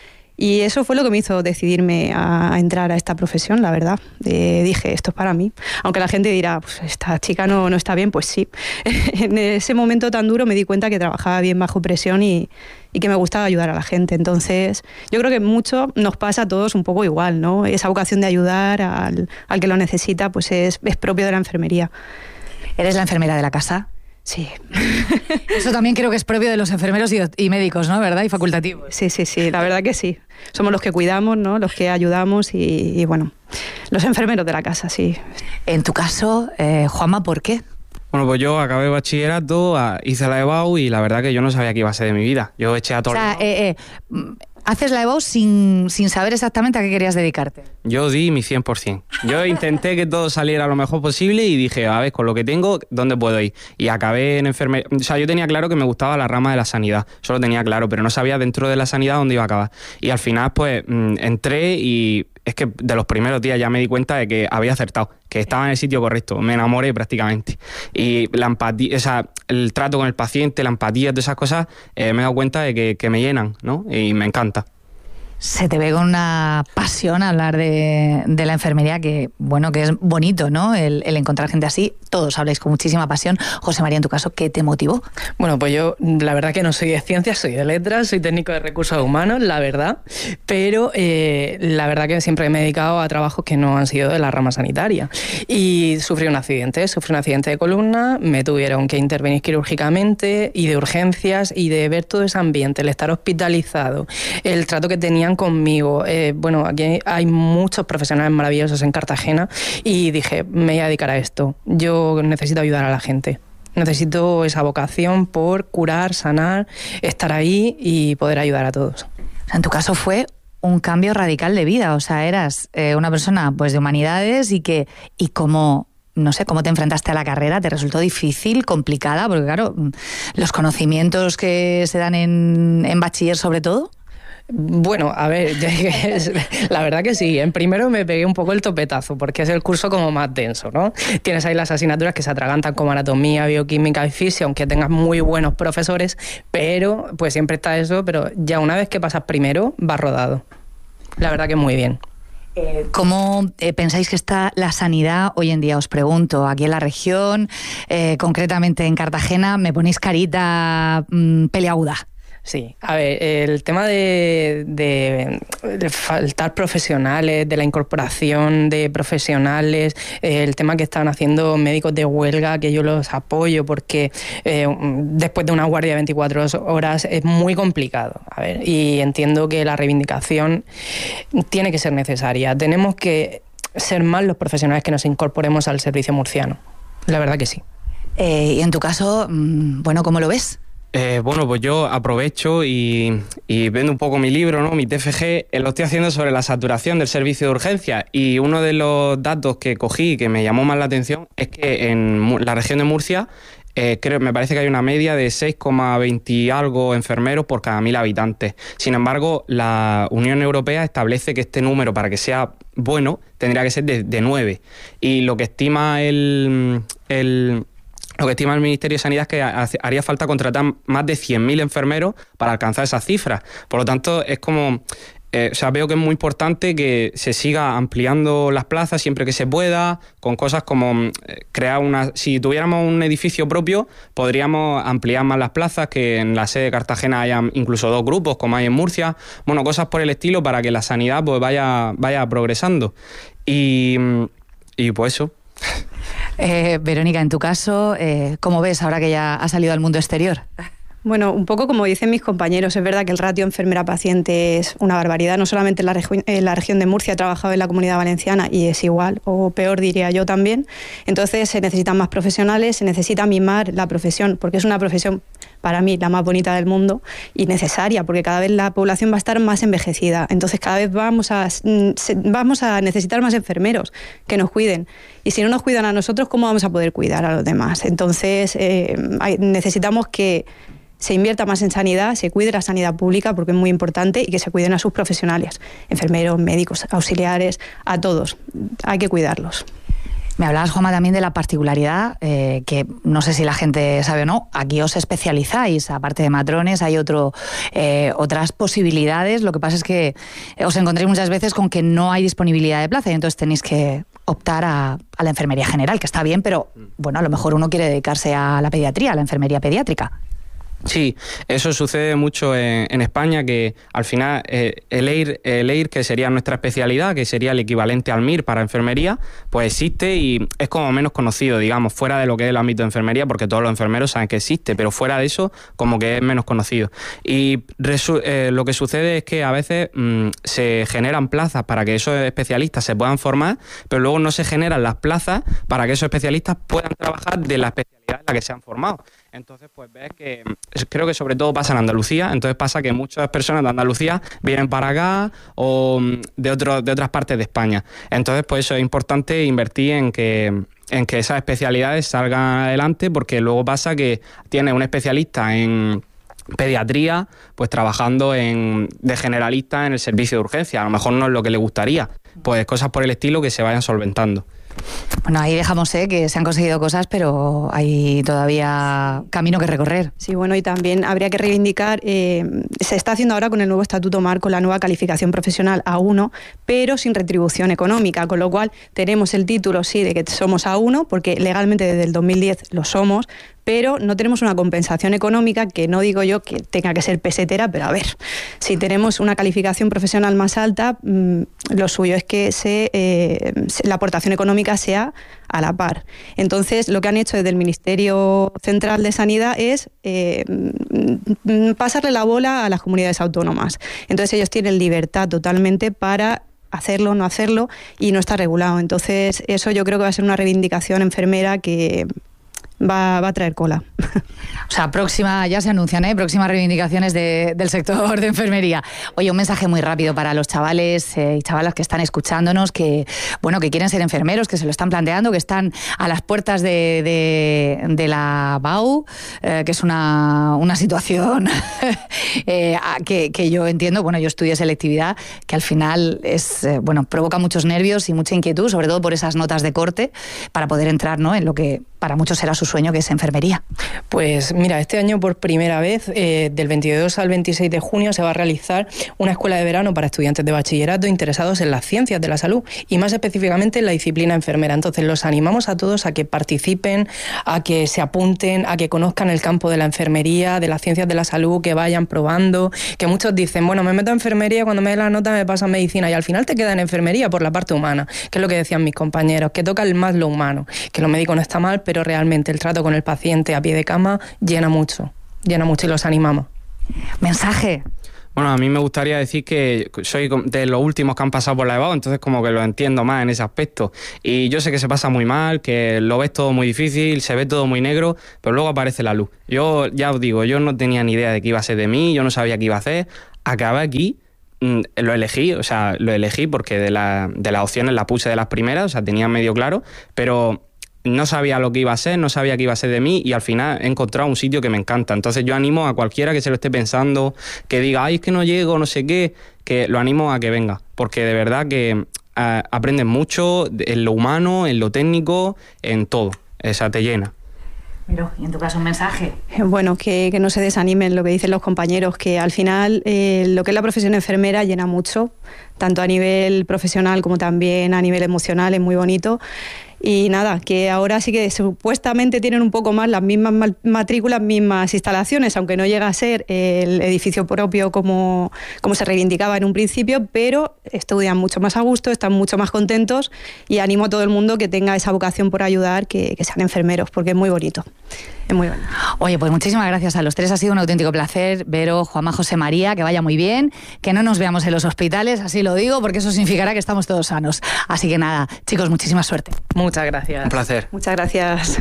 Y eso fue lo que me hizo decidirme a, a entrar a esta profesión, la verdad. Eh, dije, esto es para mí. Aunque la gente dirá, pues esta chica no, no está bien, pues sí. En ese momento tan duro me di cuenta que trabajaba bien bajo presión y, y que me gustaba ayudar a la gente. Entonces, yo creo que mucho nos pasa a todos un poco igual, ¿no? Esa vocación de ayudar al, al que lo necesita, pues es, es propio de la enfermería. ¿Eres la enfermera de la casa? Sí. Eso también creo que es propio de los enfermeros y, y médicos, ¿no? ¿Verdad? Y facultativos. Sí, sí, sí, la verdad que sí. Somos los que cuidamos, ¿no? Los que ayudamos y, y bueno, los enfermeros de la casa, sí. En tu caso, eh, Juanma, ¿por qué? Bueno, pues yo acabé bachillerato, hice la EBAU y la verdad que yo no sabía qué iba a ser de mi vida. Yo eché a todo. O sea, eh, eh, haces la EBAU sin, sin saber exactamente a qué querías dedicarte. Yo di mi cien por ciento. Yo intenté que todo saliera lo mejor posible y dije, a ver, con lo que tengo, ¿dónde puedo ir? Y acabé en enfermería. O sea, yo tenía claro que me gustaba la rama de la sanidad. Eso lo tenía claro, pero no sabía dentro de la sanidad dónde iba a acabar. Y al final, pues, entré y es que de los primeros días ya me di cuenta de que había acertado, que estaba en el sitio correcto. Me enamoré prácticamente. Y la empatía, o sea, el trato con el paciente, la empatía, todas esas cosas, eh, me he dado cuenta de que, que me llenan, ¿no? Y me encanta. Se te ve con una pasión hablar de, de la enfermería, que bueno, que es bonito, ¿no? El, el encontrar gente así. Todos habláis con muchísima pasión. José María, en tu caso, ¿qué te motivó? Bueno, pues yo la verdad que no soy de ciencias, soy de letras, soy técnico de recursos humanos, la verdad, pero eh, la verdad que siempre me he dedicado a trabajos que no han sido de la rama sanitaria. Y sufrí un accidente, sufrí un accidente de columna, me tuvieron que intervenir quirúrgicamente y de urgencias y de ver todo ese ambiente, el estar hospitalizado, el trato que tenían conmigo. Eh, bueno, aquí hay muchos profesionales maravillosos en Cartagena y dije, me voy a dedicar a esto. Yo necesito ayudar a la gente. Necesito esa vocación por curar, sanar, estar ahí y poder ayudar a todos. En tu caso fue un cambio radical de vida, o sea, eras eh, una persona pues de humanidades y que y cómo no sé, cómo te enfrentaste a la carrera, ¿te resultó difícil, complicada? Porque claro, los conocimientos que se dan en, en bachiller sobre todo. Bueno, a ver, la verdad que sí. En primero me pegué un poco el topetazo, porque es el curso como más denso, ¿no? Tienes ahí las asignaturas que se atragantan como anatomía, bioquímica y fisio, aunque tengas muy buenos profesores, pero pues siempre está eso, pero ya una vez que pasas primero, vas rodado. La verdad que muy bien. ¿Cómo eh, pensáis que está la sanidad hoy en día? Os pregunto, aquí en la región, eh, concretamente en Cartagena, me ponéis carita mmm, peleaguda. Sí, a ver, el tema de, de, de faltar profesionales, de la incorporación de profesionales, eh, el tema que están haciendo médicos de huelga, que yo los apoyo porque eh, después de una guardia de veinticuatro horas es muy complicado. A ver, y entiendo que la reivindicación tiene que ser necesaria. Tenemos que ser más los profesionales que nos incorporemos al servicio murciano. La verdad que sí. Eh, y en tu caso, bueno, ¿cómo lo ves? Eh, bueno, pues yo aprovecho y, y vendo un poco mi libro, ¿no? Mi T F G, eh, lo estoy haciendo sobre la saturación del servicio de urgencia, y uno de los datos que cogí que me llamó más la atención es que en la región de Murcia eh, creo, me parece que hay una media de seis coma veinte y algo enfermeros por cada mil habitantes. Sin embargo, la Unión Europea establece que este número, para que sea bueno, tendría que ser de, de nueve, y lo que estima el... el Lo que estima el Ministerio de Sanidad es que haría falta contratar más de cien mil enfermeros para alcanzar esas cifras. Por lo tanto, es como... Eh, o sea, veo que es muy importante que se siga ampliando las plazas siempre que se pueda, con cosas como eh, crear una... Si tuviéramos un edificio propio, podríamos ampliar más las plazas, que en la sede de Cartagena haya incluso dos grupos, como hay en Murcia. Bueno, cosas por el estilo para que la sanidad pues vaya, vaya progresando. Y, y pues eso... Eh, Verónica, en tu caso, eh, ¿cómo ves ahora que ya ha salido al mundo exterior? Bueno, un poco como dicen mis compañeros, es verdad que el ratio enfermera-paciente es una barbaridad. No solamente en la, regi- en la región de Murcia, he trabajado en la Comunidad Valenciana y es igual, o peor diría yo también. Entonces se necesitan más profesionales, se necesita mimar la profesión, porque es una profesión, para mí, la más bonita del mundo y necesaria, porque cada vez la población va a estar más envejecida. Entonces cada vez vamos a, vamos a necesitar más enfermeros que nos cuiden. Y si no nos cuidan a nosotros, ¿cómo vamos a poder cuidar a los demás? Entonces eh, hay, necesitamos que se invierta más en sanidad, se cuide la sanidad pública, porque es muy importante, y que se cuiden a sus profesionales, enfermeros, médicos, auxiliares, a todos. Hay que cuidarlos. Me hablabas, Juanma, también de la particularidad, eh, que no sé si la gente sabe o no, aquí os especializáis, aparte de matrones, hay otro, eh, otras posibilidades. Lo que pasa es que os encontréis muchas veces con que no hay disponibilidad de plaza y entonces tenéis que optar a, a la enfermería general, que está bien, pero bueno, a lo mejor uno quiere dedicarse a la pediatría, a la enfermería pediátrica. Sí, eso sucede mucho en, en España, que al final eh, el, E I R, el E I R, que sería nuestra especialidad, que sería el equivalente al M I R para enfermería, pues existe y es como menos conocido, digamos, fuera de lo que es el ámbito de enfermería, porque todos los enfermeros saben que existe, pero fuera de eso como que es menos conocido. Y resu- eh, lo que sucede es que a veces mmm, se generan plazas para que esos especialistas se puedan formar, pero luego no se generan las plazas para que esos especialistas puedan trabajar de la especialidad en la que se han formado. Entonces, pues ves que creo que sobre todo pasa en Andalucía. Entonces pasa que muchas personas de Andalucía vienen para acá o de otro, de otras partes de España. Entonces, pues eso es importante invertir en que en que esas especialidades salgan adelante, porque luego pasa que tienes un especialista en pediatría, pues trabajando en, de generalista en el servicio de urgencia. A lo mejor no es lo que le gustaría. Pues cosas por el estilo que se vayan solventando. Bueno, ahí dejamos eh, que se han conseguido cosas, pero hay todavía camino que recorrer. Sí, bueno, y también habría que reivindicar, eh, se está haciendo ahora con el nuevo Estatuto Marco la nueva calificación profesional A uno, pero sin retribución económica, con lo cual tenemos el título, sí, de que somos A uno, porque legalmente desde el dos mil diez lo somos, pero no tenemos una compensación económica, que no digo yo que tenga que ser pesetera, pero a ver, si tenemos una calificación profesional más alta, mmm, lo suyo es que se, eh, la aportación económica sea a la par. Entonces, lo que han hecho desde el Ministerio Central de Sanidad es eh, pasarle la bola a las comunidades autónomas. Entonces, ellos tienen libertad totalmente para hacerlo, no hacerlo, y no está regulado. Entonces, eso yo creo que va a ser una reivindicación enfermera que va, va a traer cola. O sea, próxima, ya se anuncian, ¿eh? Próximas reivindicaciones de, del sector de enfermería. Oye, un mensaje muy rápido para los chavales eh, y chavalas que están escuchándonos, que bueno, que quieren ser enfermeros, que se lo están planteando, que están a las puertas de, de, de la B A U, eh, que es una, una situación eh, que, que yo entiendo. Bueno, yo estudié selectividad, que al final es eh, bueno, provoca muchos nervios y mucha inquietud, sobre todo por esas notas de corte, para poder entrar, ¿no?, en lo que para muchos será su sueño, que es enfermería. Pues mira, este año por primera vez, eh, del veintidós al veintiséis de junio, se va a realizar una escuela de verano para estudiantes de bachillerato interesados en las ciencias de la salud y más específicamente en la disciplina enfermera. Entonces los animamos a todos a que participen, a que se apunten, a que conozcan el campo de la enfermería, de las ciencias de la salud, que vayan probando, que muchos dicen, bueno, me meto a enfermería, cuando me dé la nota me paso a medicina, y al final te queda en enfermería por la parte humana, que es lo que decían mis compañeros, que toca más lo humano, que lo médico no está mal, pero realmente el trato con el paciente a pie de cama llena mucho, llena mucho y los animamos. Mensaje. Bueno, a mí me gustaría decir que soy de los últimos que han pasado por la E B A U, entonces como que lo entiendo más en ese aspecto. Y yo sé que se pasa muy mal, que lo ves todo muy difícil, se ve todo muy negro, pero luego aparece la luz. Yo ya os digo, yo no tenía ni idea de qué iba a ser de mí, yo no sabía qué iba a hacer. Acabé aquí, mmm, lo elegí, o sea, lo elegí porque de, la, de las opciones la puse de las primeras, o sea, tenía medio claro, pero no sabía lo que iba a ser, no sabía qué iba a ser de mí y al final he encontrado un sitio que me encanta. Entonces yo animo a cualquiera que se lo esté pensando, que diga, ay, es que no llego, no sé qué, que lo animo a que venga, porque de verdad que eh, aprendes mucho en lo humano, en lo técnico, en todo. O sea, te llena. Miro, y en tu caso un mensaje. Bueno, que, que no se desanimen lo que dicen los compañeros, que al final eh, lo que es la profesión enfermera llena mucho, tanto a nivel profesional como también a nivel emocional, es muy bonito. Y nada, que ahora sí que supuestamente tienen un poco más las mismas matrículas, mismas instalaciones, aunque no llega a ser el edificio propio como, como se reivindicaba en un principio, pero estudian mucho más a gusto, están mucho más contentos y animo a todo el mundo que tenga esa vocación por ayudar, que, que sean enfermeros, porque es muy bonito. Es muy bonito. Oye, pues muchísimas gracias a los tres, ha sido un auténtico placer. Vero, Juanma, José María, que vaya muy bien, que no nos veamos en los hospitales, así lo digo, porque eso significará que estamos todos sanos. Así que nada, chicos, muchísima suerte. Muchas gracias. Un placer. Muchas gracias.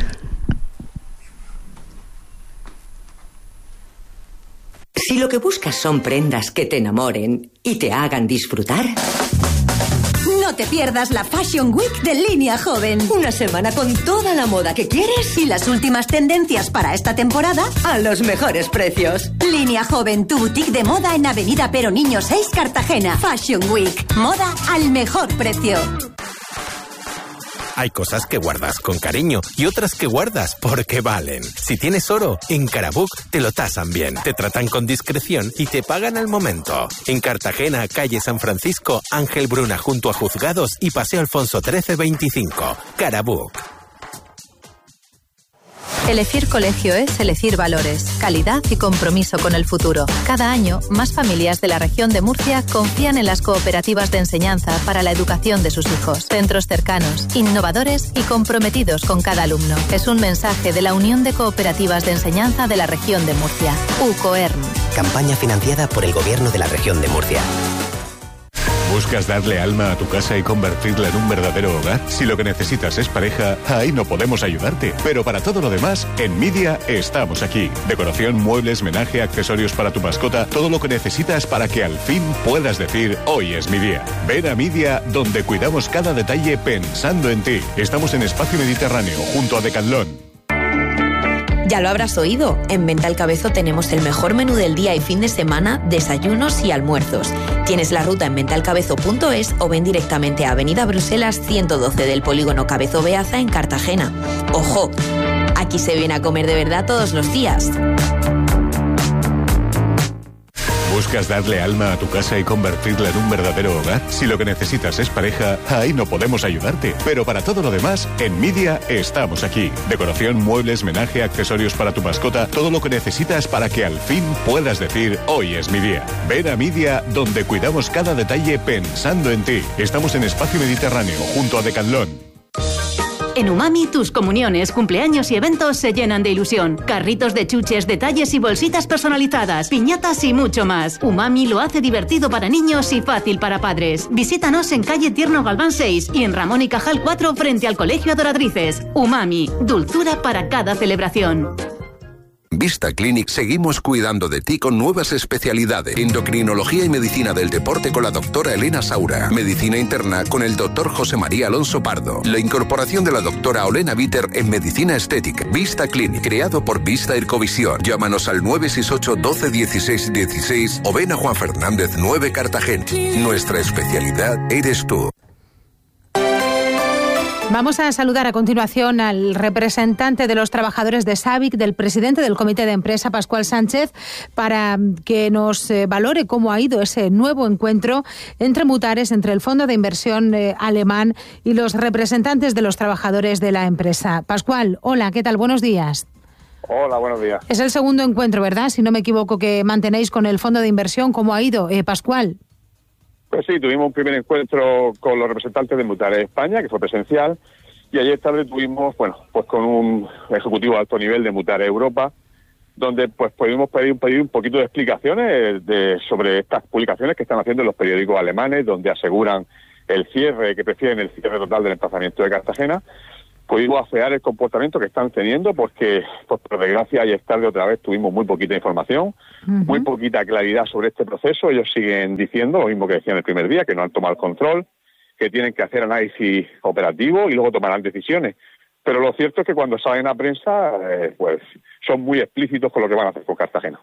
Si lo que buscas son prendas que te enamoren y te hagan disfrutar, no te pierdas la Fashion Week de Línea Joven. Una semana con toda la moda que quieres y las últimas tendencias para esta temporada a los mejores precios. Línea Joven, tu boutique de moda en Avenida Pero Niño seis, Cartagena. Fashion Week, moda al mejor precio. Hay cosas que guardas con cariño y otras que guardas porque valen. Si tienes oro, en Carabook te lo tasan bien, te tratan con discreción y te pagan al momento. En Cartagena, calle San Francisco, Ángel Bruna junto a Juzgados y Paseo Alfonso trece veinticinco. Carabook. Elegir colegio es elegir valores, calidad y compromiso con el futuro. Cada año, más familias de la región de Murcia confían en las cooperativas de enseñanza para la educación de sus hijos. Centros cercanos, innovadores y comprometidos con cada alumno. Es un mensaje de la Unión de Cooperativas de Enseñanza de la región de Murcia, UCOERM. Campaña financiada por el Gobierno de la región de Murcia. ¿Buscas darle alma a tu casa y convertirla en un verdadero hogar? Si lo que necesitas es pareja, ahí no podemos ayudarte. Pero para todo lo demás, en Midia estamos aquí. Decoración, muebles, menaje, accesorios para tu mascota, todo lo que necesitas para que al fin puedas decir, hoy es mi día. Ven a Midia, donde cuidamos cada detalle pensando en ti. Estamos en Espacio Mediterráneo, junto a Decathlon. Ya lo habrás oído, en Venta al Cabezo tenemos el mejor menú del día y fin de semana, desayunos y almuerzos. Tienes la ruta en venta al cabezo punto es o ven directamente a Avenida Bruselas ciento doce del Polígono Cabezo Beaza en Cartagena. ¡Ojo! Aquí se viene a comer de verdad todos los días. ¿Buscas darle alma a tu casa y convertirla en un verdadero hogar? Si lo que necesitas es pareja, ahí no podemos ayudarte. Pero para todo lo demás, en Midia estamos aquí. Decoración, muebles, menaje, accesorios para tu mascota, todo lo que necesitas para que al fin puedas decir, hoy es mi día. Ven a Midia, donde cuidamos cada detalle pensando en ti. Estamos en Espacio Mediterráneo, junto a Decathlon. En Umami, tus comuniones, cumpleaños y eventos se llenan de ilusión. Carritos de chuches, detalles y bolsitas personalizadas, piñatas y mucho más. Umami lo hace divertido para niños y fácil para padres. Visítanos en calle Tierno Galván seis y en Ramón y Cajal cuatro frente al Colegio Adoratrices. Umami, dulzura para cada celebración. Vista Clinic seguimos cuidando de ti con nuevas especialidades. Endocrinología y medicina del deporte con la doctora Elena Saura. Medicina interna con el doctor José María Alonso Pardo. La incorporación de la doctora Olena Bitter en medicina estética. Vista Clinic, creado por Vista Ercovisión. Llámanos al nueve seis ocho, doce, dieciséis, dieciséis o ven a Juan Fernández nueve Cartagena. Nuestra especialidad eres tú. Vamos a saludar a continuación al representante de los trabajadores de SABIC, del presidente del Comité de Empresa, Pascual Sánchez, para que nos eh, valore cómo ha ido ese nuevo encuentro entre Mutares, entre el Fondo de Inversión eh, alemán y los representantes de los trabajadores de la empresa. Pascual, hola, ¿qué tal? Buenos días. Hola, buenos días. Es el segundo encuentro, ¿verdad? Si no me equivoco, que mantenéis con el Fondo de Inversión. ¿Cómo ha ido, eh, Pascual? Pues sí, tuvimos un primer encuentro con los representantes de Mutares España, que fue presencial, y ayer tarde tuvimos, bueno, pues con un ejecutivo de alto nivel de Mutares Europa, donde pues pudimos pedir, pedir un poquito de explicaciones de, sobre estas publicaciones que están haciendo en los periódicos alemanes, donde aseguran el cierre, que prefieren el cierre total del emplazamiento de Cartagena. Pudimos afear el comportamiento que están teniendo, porque, pues por desgracia, ayer tarde otra vez tuvimos muy poquita información, uh-huh. muy poquita claridad sobre este proceso. Ellos siguen diciendo lo mismo que decían el primer día, que no han tomado el control, que tienen que hacer análisis operativo y luego tomarán decisiones. Pero lo cierto es que cuando salen a prensa, eh, pues son muy explícitos con lo que van a hacer con Cartagena.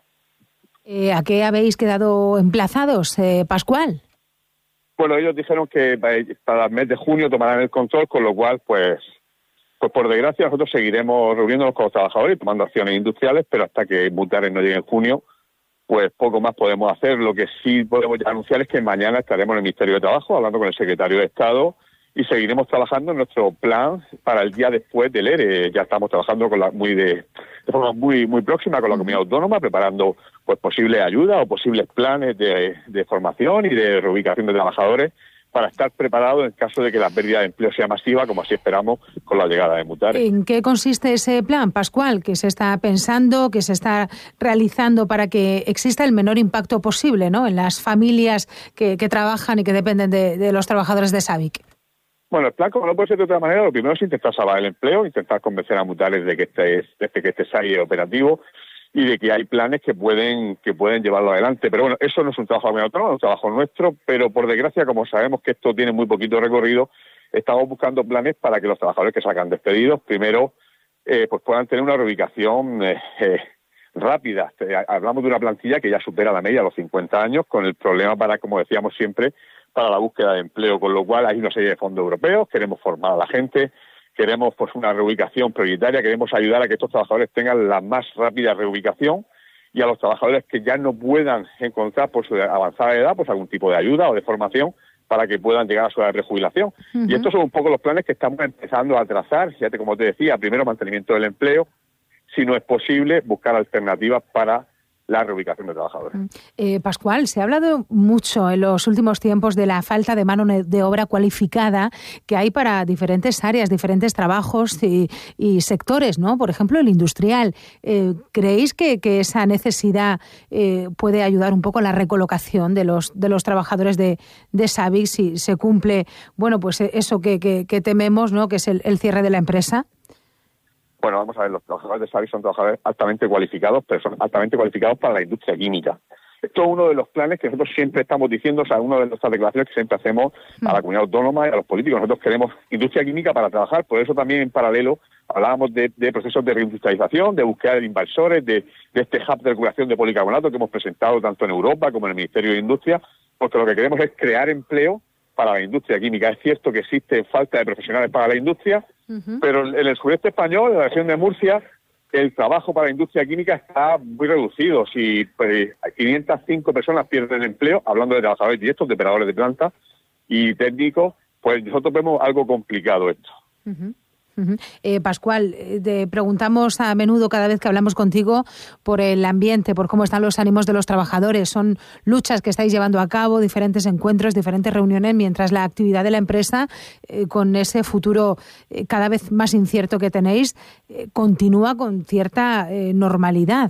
Eh, ¿A qué habéis quedado emplazados, eh, Pascual? Bueno, ellos dijeron que para el mes de junio tomarán el control, con lo cual, pues... Pues por desgracia nosotros seguiremos reuniéndonos con los trabajadores y tomando acciones industriales, pero hasta que Mutares no llegue en junio, pues poco más podemos hacer. Lo que sí podemos ya anunciar es que mañana estaremos en el Ministerio de Trabajo hablando con el secretario de Estado y seguiremos trabajando en nuestro plan para el día después del ERE. Ya estamos trabajando con la, muy de, de forma muy muy próxima con la comunidad autónoma, preparando pues posibles ayudas o posibles planes de, de formación y de reubicación de trabajadores, para estar preparado en caso de que la pérdida de empleo sea masiva, como así esperamos con la llegada de Mutares. ¿En qué consiste ese plan, Pascual, que se está pensando, que se está realizando para que exista el menor impacto posible, ¿no?, en las familias que, que trabajan y que dependen de, de los trabajadores de SABIC? Bueno, el plan, como no puede ser de otra manera, lo primero es intentar salvar el empleo, intentar convencer a Mutares de que este, de que este SABIC es operativo y de que hay planes que pueden que pueden llevarlo adelante. Pero bueno, eso no es un trabajo de autónomo, es un trabajo nuestro, pero por desgracia, como sabemos que esto tiene muy poquito recorrido, estamos buscando planes para que los trabajadores que salgan despedidos, primero, eh, pues puedan tener una reubicación eh, eh, rápida. Hablamos de una plantilla que ya supera la media de los cincuenta años, con el problema para, como decíamos siempre, para la búsqueda de empleo, con lo cual hay una serie de fondos europeos, queremos formar a la gente, queremos pues una reubicación prioritaria, queremos ayudar a que estos trabajadores tengan la más rápida reubicación y a los trabajadores que ya no puedan encontrar por su avanzada edad pues algún tipo de ayuda o de formación para que puedan llegar a su edad de prejubilación. Uh-huh. Y estos son un poco los planes que estamos empezando a trazar. Fíjate, como te decía, primero mantenimiento del empleo, si no es posible, buscar alternativas para la reubicación de trabajadores. Eh, Pascual, se ha hablado mucho en los últimos tiempos de la falta de mano de obra cualificada que hay para diferentes áreas, diferentes trabajos y, y sectores, ¿no? Por ejemplo, el industrial. Eh, ¿Creéis que, que esa necesidad eh, puede ayudar un poco a la recolocación de los de los trabajadores de, de SABIC si se cumple, bueno, pues eso que, que, que tememos, ¿no?, que es el, el cierre de la empresa? Bueno, vamos a ver, los trabajadores de SABIC son trabajadores altamente cualificados, pero son altamente cualificados para la industria química. Esto es uno de los planes que nosotros siempre estamos diciendo, o sea, una de nuestras declaraciones que siempre hacemos a la comunidad autónoma y a los políticos. Nosotros queremos industria química para trabajar, por eso también en paralelo hablábamos de, de procesos de reindustrialización, de búsqueda de inversores, de, de este hub de recuperación de policarbonato que hemos presentado tanto en Europa como en el Ministerio de Industria, porque lo que queremos es crear empleo para la industria química. Es cierto que existe falta de profesionales para la industria, uh-huh. pero en el sureste español, en la región de Murcia, el trabajo para la industria química está muy reducido. Si pues, quinientas cinco personas pierden empleo, hablando de trabajadores directos, de operadores de planta y técnicos, pues nosotros vemos algo complicado esto. Uh-huh. Uh-huh. Eh, Pascual, eh, te preguntamos a menudo cada vez que hablamos contigo por el ambiente, por cómo están los ánimos de los trabajadores. Son luchas que estáis llevando a cabo, diferentes encuentros, diferentes reuniones, mientras la actividad de la empresa, eh, con ese futuro eh, cada vez más incierto que tenéis, eh, continúa con cierta eh, normalidad.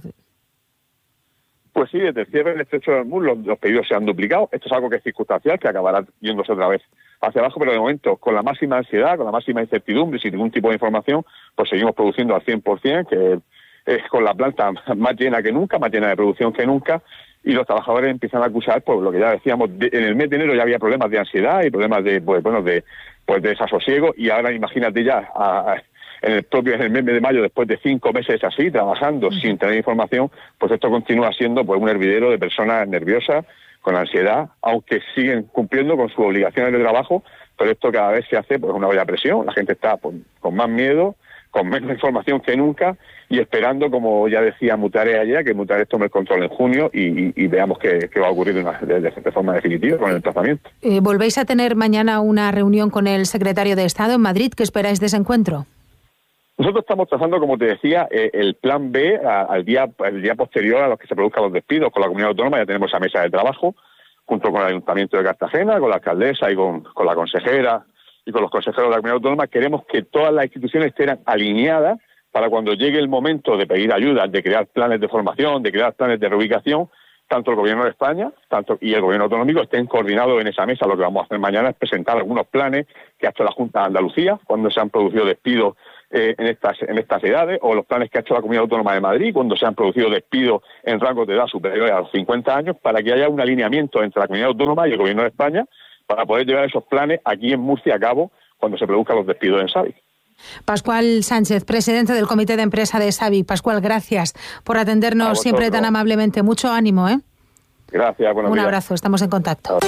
Pues sí, desde el cierre del estrecho de Hormuz los, los pedidos se han duplicado. Esto es algo que es circunstancial, que acabará yéndose otra vez hacia abajo, pero de momento, con la máxima ansiedad, con la máxima incertidumbre, sin ningún tipo de información, pues seguimos produciendo al cien por ciento, que es con la planta más llena que nunca, más llena de producción que nunca, y los trabajadores empiezan a acusar, pues lo que ya decíamos, de, en el mes de enero ya había problemas de ansiedad y problemas de, pues, bueno, de, pues, de desasosiego, y ahora imagínate ya a, a, en el propio en el mes de mayo, después de cinco meses así, trabajando uh-huh. sin tener información, pues esto continúa siendo pues un hervidero de personas nerviosas, con ansiedad, aunque siguen cumpliendo con sus obligaciones de trabajo, pero esto cada vez se hace pues una olla a presión, la gente está pues, con más miedo, con menos información que nunca y esperando, como ya decía Mutares ayer, que Mutares tome el control en junio y, y, y veamos qué, qué va a ocurrir de, una, de, de forma definitiva con el tratamiento. Eh, ¿Volvéis a tener mañana una reunión con el secretario de Estado en Madrid? ¿Qué esperáis de ese encuentro? Nosotros estamos trazando, como te decía, eh, el plan B a, al día el día posterior a los que se produzcan los despidos. Con la comunidad autónoma ya tenemos esa mesa de trabajo, junto con el Ayuntamiento de Cartagena, con la alcaldesa y con, con la consejera y con los consejeros de la comunidad autónoma. Queremos que todas las instituciones estén alineadas para cuando llegue el momento de pedir ayuda, de crear planes de formación, de crear planes de reubicación, tanto el Gobierno de España tanto y el Gobierno autonómico estén coordinados en esa mesa. Lo que vamos a hacer mañana es presentar algunos planes que ha hecho la Junta de Andalucía cuando se han producido despidos Eh, en estas en estas edades, o los planes que ha hecho la Comunidad Autónoma de Madrid cuando se han producido despidos en rangos de edad superiores a los cincuenta años, para que haya un alineamiento entre la Comunidad Autónoma y el Gobierno de España para poder llevar esos planes aquí en Murcia a cabo cuando se produzcan los despidos en Savic. Pascual Sánchez, presidente del Comité de Empresa de Savic. Pascual, gracias por atendernos siempre tan amablemente. Mucho ánimo, ¿eh? Gracias, buenos Un días. abrazo, estamos en contacto.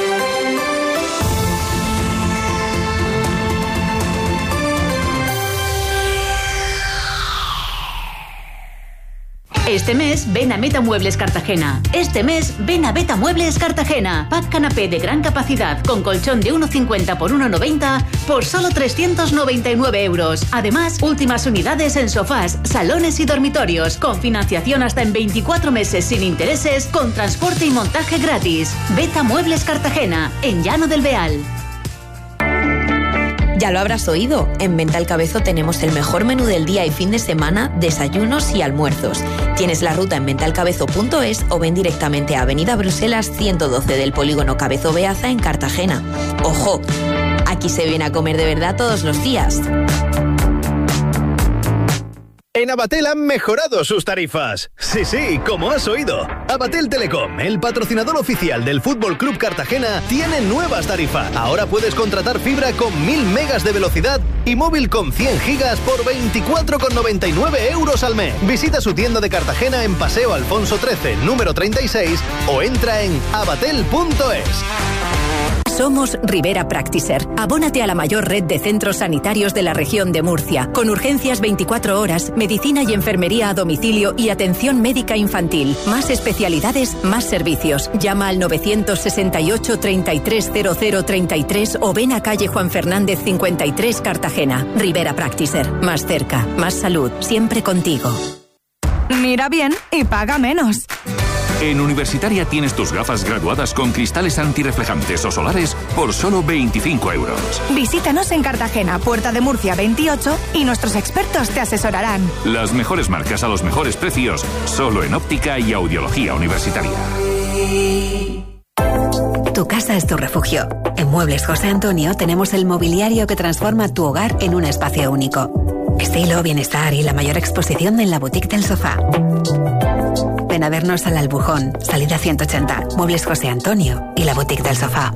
Este mes ven a Metamuebles Cartagena. Este mes ven a Metamuebles Cartagena. Pack canapé de gran capacidad con colchón de uno cincuenta por uno noventa por solo trescientos noventa y nueve euros. Además, últimas unidades en sofás, salones y dormitorios con financiación hasta en veinticuatro meses sin intereses, con transporte y montaje gratis. Metamuebles Cartagena, en Llano del Beal. Ya lo habrás oído, en Venta El Cabezo tenemos el mejor menú del día y fin de semana, desayunos y almuerzos. Tienes la ruta en venta el cabezo punto es o ven directamente a Avenida Bruselas ciento doce del Polígono Cabezo Beaza en Cartagena. ¡Ojo! Aquí se viene a comer de verdad todos los días. En Abatel han mejorado sus tarifas. Sí, sí, como has oído. Abatel Telecom, el patrocinador oficial del Fútbol Club Cartagena, tiene nuevas tarifas. Ahora puedes contratar fibra con mil megas de velocidad y móvil con cien gigas por veinticuatro con noventa y nueve euros al mes. Visita su tienda de Cartagena en Paseo Alfonso trece, número treinta y seis, o entra en abatel punto es. Somos Rivera Practiser. Abónate a la mayor red de centros sanitarios de la región de Murcia, con urgencias veinticuatro horas, medicina y enfermería a domicilio y atención médica infantil. Más especialidades, más servicios. Llama al novecientos sesenta y ocho, treinta y tres, cero cero treinta y tres o ven a calle Juan Fernández cincuenta y tres, Cartagena. Rivera Practiser. Más cerca, más salud, siempre contigo. Mira bien y paga menos. En Universitaria tienes tus gafas graduadas con cristales antirreflejantes o solares por solo veinticinco euros. Visítanos en Cartagena, Puerta de Murcia veintiocho, y nuestros expertos te asesorarán. Las mejores marcas a los mejores precios, solo en óptica y audiología universitaria. Tu casa es tu refugio. En Muebles José Antonio tenemos el mobiliario que transforma tu hogar en un espacio único. Estilo, bienestar y la mayor exposición en la boutique del sofá. Ven a vernos al Albujón, salida ciento ochenta, Muebles José Antonio y la boutique del sofá.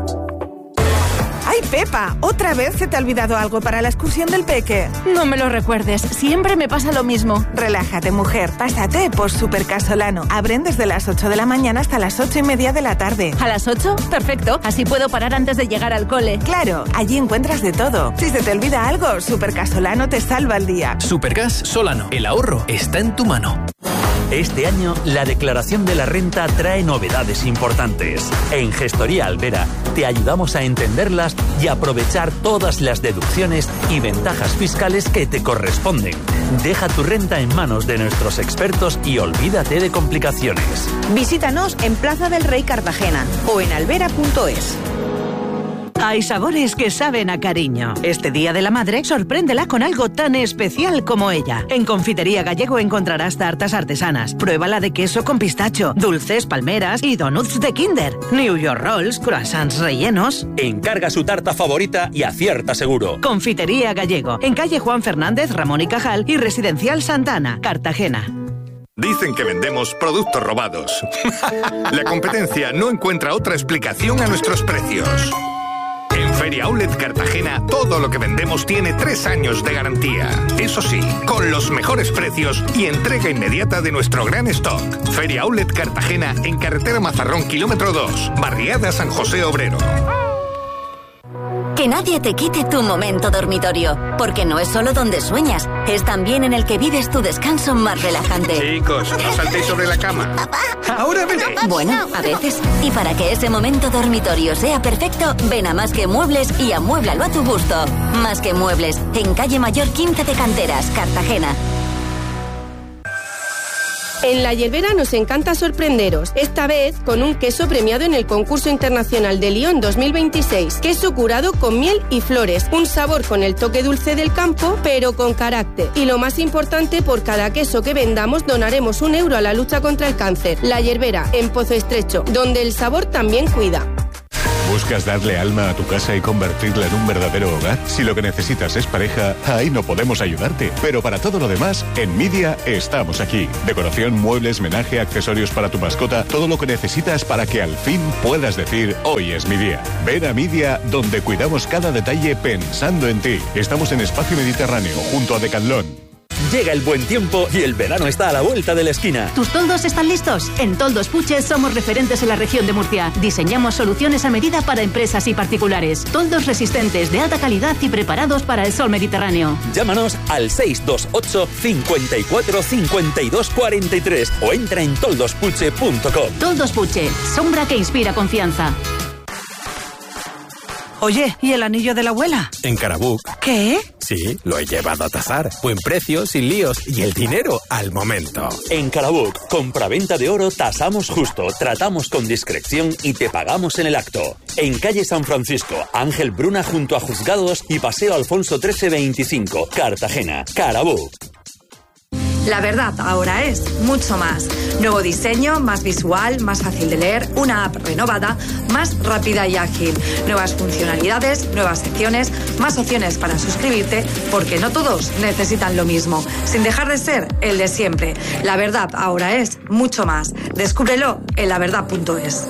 ¡Ay, Pepa! ¿Otra vez se te ha olvidado algo para la excursión del peque? No me lo recuerdes, siempre me pasa lo mismo. Relájate, mujer, pásate por Supercasolano. Abren desde las ocho de la mañana hasta las ocho y media de la tarde. ¿A las ocho? Perfecto, así puedo parar antes de llegar al cole. Claro, allí encuentras de todo. Si se te olvida algo, Supercasolano te salva el día. Supergas Solano, el ahorro está en tu mano. Este año, la declaración de la renta trae novedades importantes. En Gestoría Albera, te ayudamos a entenderlas y aprovechar todas las deducciones y ventajas fiscales que te corresponden. Deja tu renta en manos de nuestros expertos y olvídate de complicaciones. Visítanos en Plaza del Rey Cartagena o en albera punto es. Hay sabores que saben a cariño. Este Día de la Madre, sorpréndela con algo tan especial como ella. En Confitería Gallego encontrarás tartas artesanas. Pruébala de queso con pistacho, dulces, palmeras y donuts de Kinder. New York Rolls, croissants rellenos. Encarga su tarta favorita y acierta seguro. Confitería Gallego, en calle Juan Fernández, Ramón y Cajal y Residencial Santana, Cartagena. Dicen que vendemos productos robados. La competencia no encuentra otra explicación a nuestros precios. En Feria Outlet Cartagena, todo lo que vendemos tiene tres años de garantía. Eso sí, con los mejores precios y entrega inmediata de nuestro gran stock. Feria Outlet Cartagena, en carretera Mazarrón, kilómetro dos, barriada San José Obrero. Que nadie te quite tu momento dormitorio, porque no es solo donde sueñas, es también en el que vives tu descanso más relajante. Chicos, no saltéis sobre la cama. Ahora veré. Bueno, a veces. Y para que ese momento dormitorio sea perfecto, ven a Más que Muebles y amuéblalo a tu gusto. Más que Muebles, en calle Mayor quince de Canteras, Cartagena. En La Hierbera nos encanta sorprenderos, esta vez con un queso premiado en el Concurso Internacional de Lyon dos mil veintiséis. Queso curado con miel y flores, un sabor con el toque dulce del campo, pero con carácter. Y lo más importante, por cada queso que vendamos donaremos un euro a la lucha contra el cáncer. La Hierbera, en Pozo Estrecho, donde el sabor también cuida. ¿Buscas darle alma a tu casa y convertirla en un verdadero hogar? Si lo que necesitas es pareja, ahí no podemos ayudarte. Pero para todo lo demás, en Media estamos aquí. Decoración, muebles, menaje, accesorios para tu mascota, todo lo que necesitas para que al fin puedas decir, hoy es mi día. Ven a Media, donde cuidamos cada detalle pensando en ti. Estamos en Espacio Mediterráneo, junto a Decathlon. Llega el buen tiempo y el verano está a la vuelta de la esquina. ¿Tus toldos están listos? En Toldos Puche somos referentes en la región de Murcia. Diseñamos soluciones a medida para empresas y particulares. Toldos resistentes, de alta calidad y preparados para el sol mediterráneo. Llámanos al seis dos ocho, cinco cuatro, cinco dos cuatro tres o entra en toldos puche punto com. Toldos Puche, sombra que inspira confianza. Oye, ¿y el anillo de la abuela? En Carabook. ¿Qué? Sí, lo he llevado a tasar. Buen precio, sin líos y el dinero al momento. En Carabook, compraventa de oro tasamos justo, tratamos con discreción y te pagamos en el acto. En calle San Francisco, Ángel Bruna junto a Juzgados y Paseo Alfonso trece veinticinco, Cartagena. Carabook. La verdad ahora es mucho más. Nuevo diseño, más visual, más fácil de leer, una app renovada, más rápida y ágil. Nuevas funcionalidades, nuevas secciones, más opciones para suscribirte, porque no todos necesitan lo mismo, sin dejar de ser el de siempre. La verdad ahora es mucho más. Descúbrelo en la verdad punto es.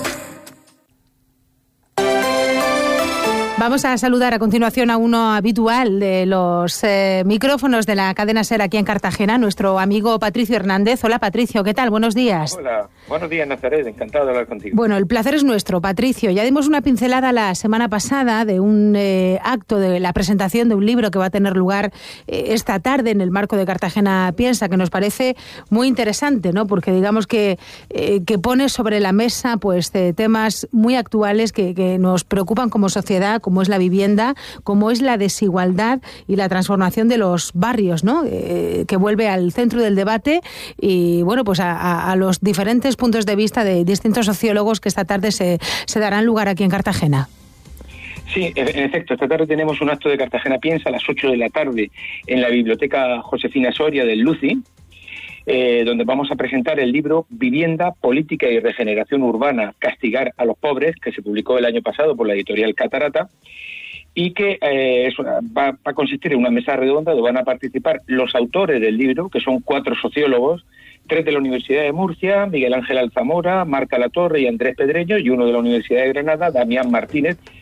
Vamos a saludar a continuación a uno habitual de los eh, micrófonos de la cadena SER aquí en Cartagena, nuestro amigo Patricio Hernández. Hola Patricio, ¿qué tal? Buenos días. Hola, buenos días Nazaret, encantado de hablar contigo. Bueno, el placer es nuestro, Patricio. Ya dimos una pincelada la semana pasada de un eh, acto de la presentación de un libro que va a tener lugar eh, esta tarde en el marco de Cartagena Piensa, que nos parece muy interesante, ¿no? Porque digamos que, eh, que pone sobre la mesa pues eh, temas muy actuales que, que nos preocupan como sociedad, como es la vivienda, como es la desigualdad y la transformación de los barrios, ¿no? Eh, que vuelve al centro del debate y, bueno, pues a, a, a los diferentes puntos de vista de distintos sociólogos que esta tarde se, se darán lugar aquí en Cartagena. Sí, en efecto, esta tarde tenemos un acto de Cartagena Piensa a las ocho de la tarde en la Biblioteca Josefina Soria del Luci, Eh, donde vamos a presentar el libro Vivienda, Política y Regeneración Urbana, Castigar a los Pobres, que se publicó el año pasado por la editorial Catarata, y que eh, es una, va, va a consistir en una mesa redonda donde van a participar los autores del libro, que son cuatro sociólogos, tres de la Universidad de Murcia, Miguel Ángel Alzamora, Marca Latorre y Andrés Pedreño, y uno de la Universidad de Granada, Damián Martínez,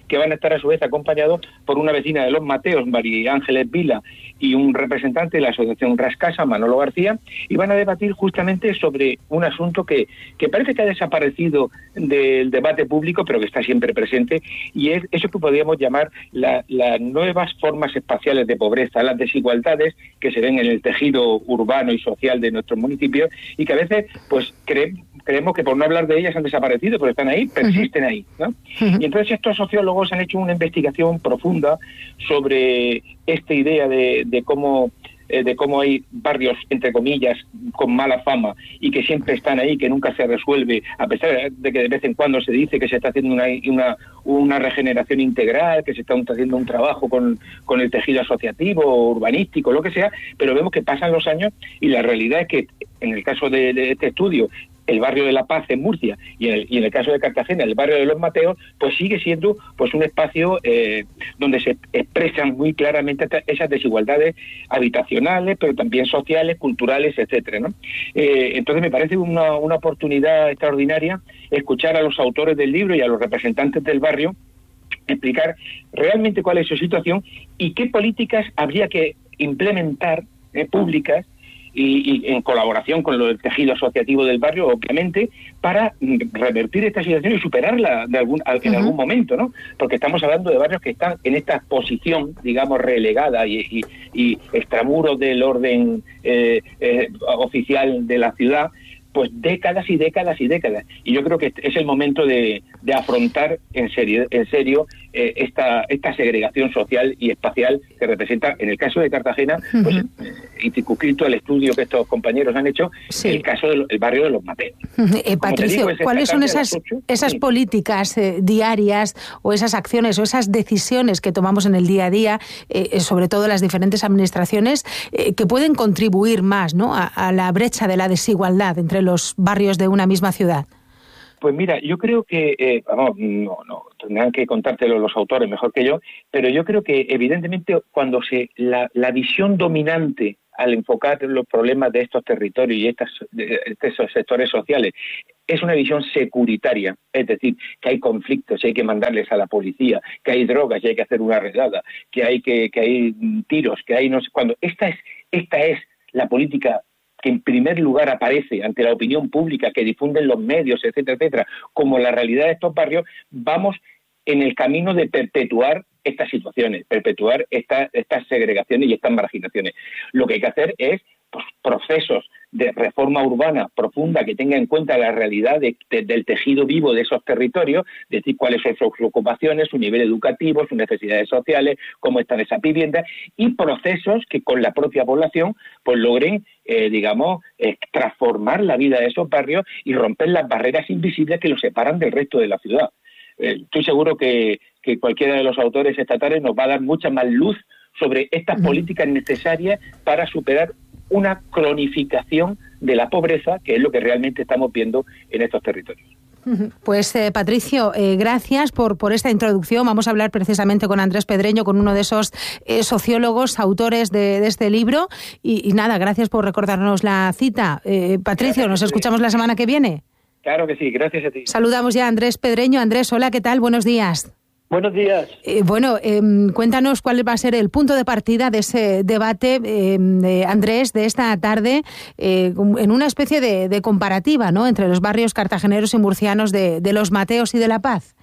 que van a estar a su vez acompañados por una vecina de Los Mateos, María Ángeles Vila, y un representante de la Asociación Rascasa, Manolo García, y van a debatir justamente sobre un asunto que, que parece que ha desaparecido del debate público, pero que está siempre presente, y es eso que podríamos llamar la, las nuevas formas espaciales de pobreza, las desigualdades que se ven en el tejido urbano y social de nuestros municipios, y que a veces pues cre, creemos que por no hablar de ellas han desaparecido, pero están ahí, persisten ahí, ¿no? Uh-huh. Y entonces estos sociólogos han hecho una investigación profunda sobre esta idea de, de cómo eh, de cómo hay barrios, entre comillas, con mala fama y que siempre están ahí, que nunca se resuelve, a pesar de que de vez en cuando se dice que se está haciendo una una, una regeneración integral, que se está haciendo un trabajo con, con el tejido asociativo, urbanístico, lo que sea, pero vemos que pasan los años y la realidad es que en el caso de, de este estudio, el barrio de La Paz en Murcia y en, el, y en el caso de Cartagena, el barrio de Los Mateos, pues sigue siendo pues un espacio eh, donde se expresan muy claramente esas desigualdades habitacionales, pero también sociales, culturales, etcétera, ¿no? Eh, entonces me parece una, una oportunidad extraordinaria escuchar a los autores del libro y a los representantes del barrio explicar realmente cuál es su situación y qué políticas habría que implementar eh, públicas Y, y en colaboración con lo del tejido asociativo del barrio, obviamente, para revertir esta situación y superarla de algún, en uh-huh. algún momento, ¿no? Porque estamos hablando de barrios que están en esta posición, digamos, relegada y, y, y extramuros del orden eh, eh, oficial de la ciudad, pues décadas y décadas y décadas. Y yo creo que es el momento de, de afrontar en serio, en serio eh, esta, esta segregación social y espacial que representa, en el caso de Cartagena, uh-huh. pues y circunscrito al estudio que estos compañeros han hecho, sí. el caso del el barrio de Los Mateos. Uh-huh. Eh, Patricio, digo, ¿cuáles son esas, ocho, esas sí. políticas eh, diarias o esas acciones o esas decisiones que tomamos en el día a día, eh, sobre todo las diferentes administraciones, eh, que pueden contribuir más, ¿no?, a, a la brecha de la desigualdad entre los barrios de una misma ciudad? Pues mira, yo creo que, eh, vamos, no, no, tendrán que contártelo los autores mejor que yo, pero yo creo que evidentemente cuando se la, la visión dominante al enfocar los problemas de estos territorios y estas, de estos sectores sociales es una visión securitaria, es decir, que hay conflictos y hay que mandarles a la policía, que hay drogas y hay que hacer una redada, que hay que, que hay tiros, que hay no sé cuándo. Esta es, esta es la política que en primer lugar aparece ante la opinión pública, que difunden los medios, etcétera, etcétera, como la realidad de estos barrios. Vamos en el camino de perpetuar estas situaciones, perpetuar esta, estas segregaciones y estas marginaciones. Lo que hay que hacer es pues, procesos de reforma urbana profunda que tenga en cuenta la realidad de, de, del tejido vivo de esos territorios, es decir, cuáles son sus ocupaciones, su nivel educativo, sus necesidades sociales, cómo están esas viviendas, y procesos que con la propia población pues logren, eh, digamos, eh, transformar la vida de esos barrios y romper las barreras invisibles que los separan del resto de la ciudad. Eh, estoy seguro que, que cualquiera de los autores estatales nos va a dar mucha más luz sobre estas políticas necesarias para superar una cronificación de la pobreza, que es lo que realmente estamos viendo en estos territorios. Pues eh, Patricio, eh, gracias por, por esta introducción. Vamos a hablar precisamente con Andrés Pedreño, con uno de esos eh, sociólogos, autores de, de este libro. Y, y nada, gracias por recordarnos la cita. Eh, Patricio, gracias, ¿nos escuchamos la semana que viene? Claro que sí, gracias a ti. Saludamos ya a Andrés Pedreño. Andrés, hola, ¿qué tal? Buenos días. Buenos días. Eh, bueno, eh, cuéntanos cuál va a ser el punto de partida de ese debate, eh, de Andrés, de esta tarde, eh, en una especie de, de comparativa, ¿no?, entre los barrios cartageneros y murcianos de, de Los Mateos y de La Paz.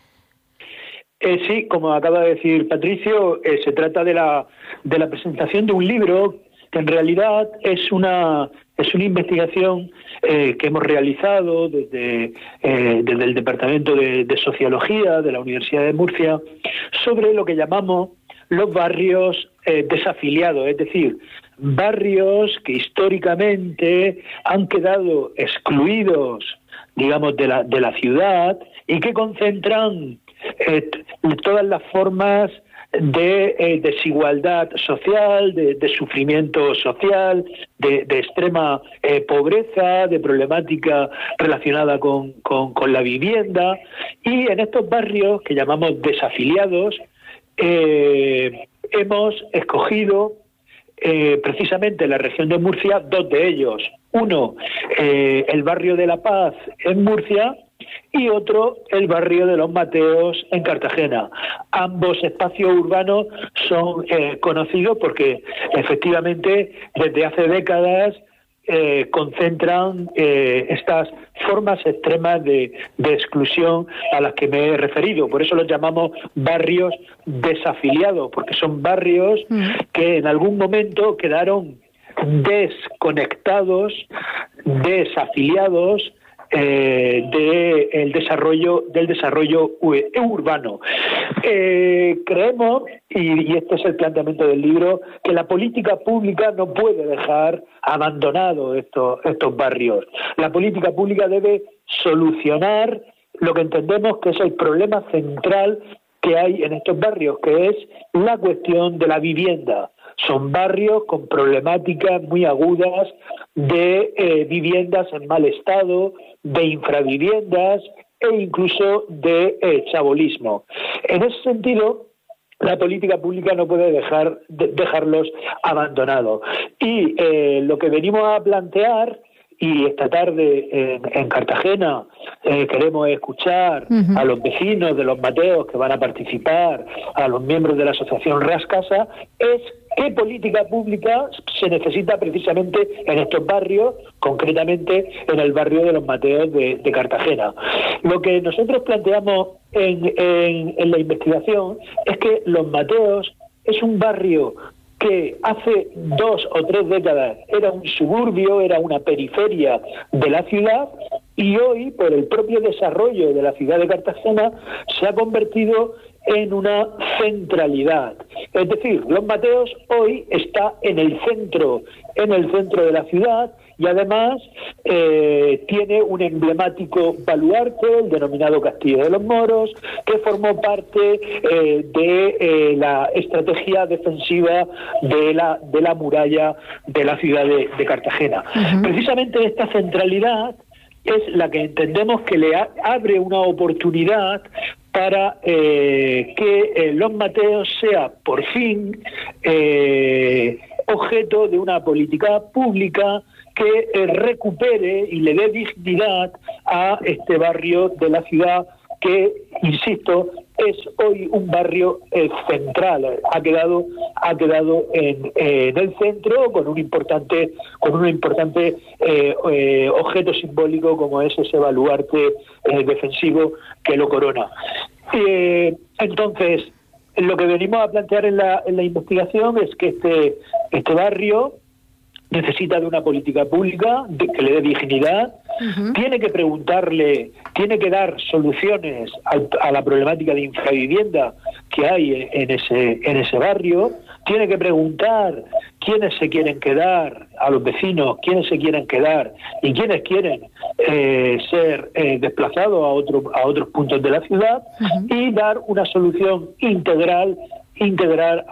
Eh, sí, como acaba de decir Patricio, eh, se trata de la de la presentación de un libro que en realidad es una es una investigación eh, que hemos realizado desde, eh, desde el Departamento de, de Sociología de la Universidad de Murcia sobre lo que llamamos los barrios eh, desafiliados, es decir, barrios que históricamente han quedado excluidos, digamos, de la, de la ciudad y que concentran eh, todas las formas de eh, desigualdad social, de, de sufrimiento social, de, de extrema eh, pobreza, de problemática relacionada con, con, con la vivienda. Y en estos barrios que llamamos desafiliados, eh, hemos escogido eh, precisamente en la región de Murcia dos de ellos. Uno, eh, el barrio de La Paz en Murcia, y otro el barrio de Los Mateos en Cartagena. Ambos espacios urbanos son eh, conocidos porque efectivamente desde hace décadas Eh, concentran eh, estas formas extremas de, de exclusión a las que me he referido. Por eso los llamamos barrios desafiliados, porque son barrios que en algún momento quedaron desconectados, desafiliados eh, de el desarrollo del desarrollo urbano. Eh, creemos, y, y este es el planteamiento del libro, que la política pública no puede dejar abandonados estos, estos barrios. La política pública debe solucionar lo que entendemos que es el problema central que hay en estos barrios, que es la cuestión de la vivienda. Son barrios con problemáticas muy agudas de eh, viviendas en mal estado, de infraviviendas e incluso de eh, chabolismo. En ese sentido, la política pública no puede dejar de, dejarlos abandonados. Y eh, lo que venimos a plantear, y esta tarde en, en Cartagena eh, queremos escuchar uh-huh. a los vecinos de Los Mateos que van a participar, a los miembros de la asociación Rascasa, es qué política pública se necesita precisamente en estos barrios, concretamente en el barrio de Los Mateos de, de Cartagena. Lo que nosotros planteamos en, en, en la investigación es que Los Mateos es un barrio que hace dos o tres décadas era un suburbio, era una periferia de la ciudad, y hoy, por el propio desarrollo de la ciudad de Cartagena, se ha convertido en una centralidad. Es decir, Los Mateos hoy está en el centro, en el centro de la ciudad, y además eh, tiene un emblemático baluarte, el denominado Castillo de los Moros, que formó parte eh, de eh, la estrategia defensiva de la, de la muralla de la ciudad de, de Cartagena. Uh-huh. Precisamente esta centralidad es la que entendemos que le a, abre una oportunidad para eh, que eh, Los Mateos sea, por fin, eh, objeto de una política pública que eh, recupere y le dé dignidad a este barrio de la ciudad que, insisto, es hoy un barrio eh, central. Ha quedado ha quedado en, eh, en el centro con un importante con un importante eh, eh, objeto simbólico como es ese baluarte eh, defensivo que lo corona. Eh, entonces, lo que venimos a plantear en la, en la investigación es que este este barrio necesita de una política pública de, que le dé dignidad, uh-huh. tiene que preguntarle, tiene que dar soluciones al, a la problemática de infravivienda que hay en, en ese en ese barrio, tiene que preguntar quiénes se quieren quedar, a los vecinos, quiénes se quieren quedar y quiénes quieren eh, ser eh, desplazados a, otro, a otros puntos de la ciudad, uh-huh. y dar una solución integral integrar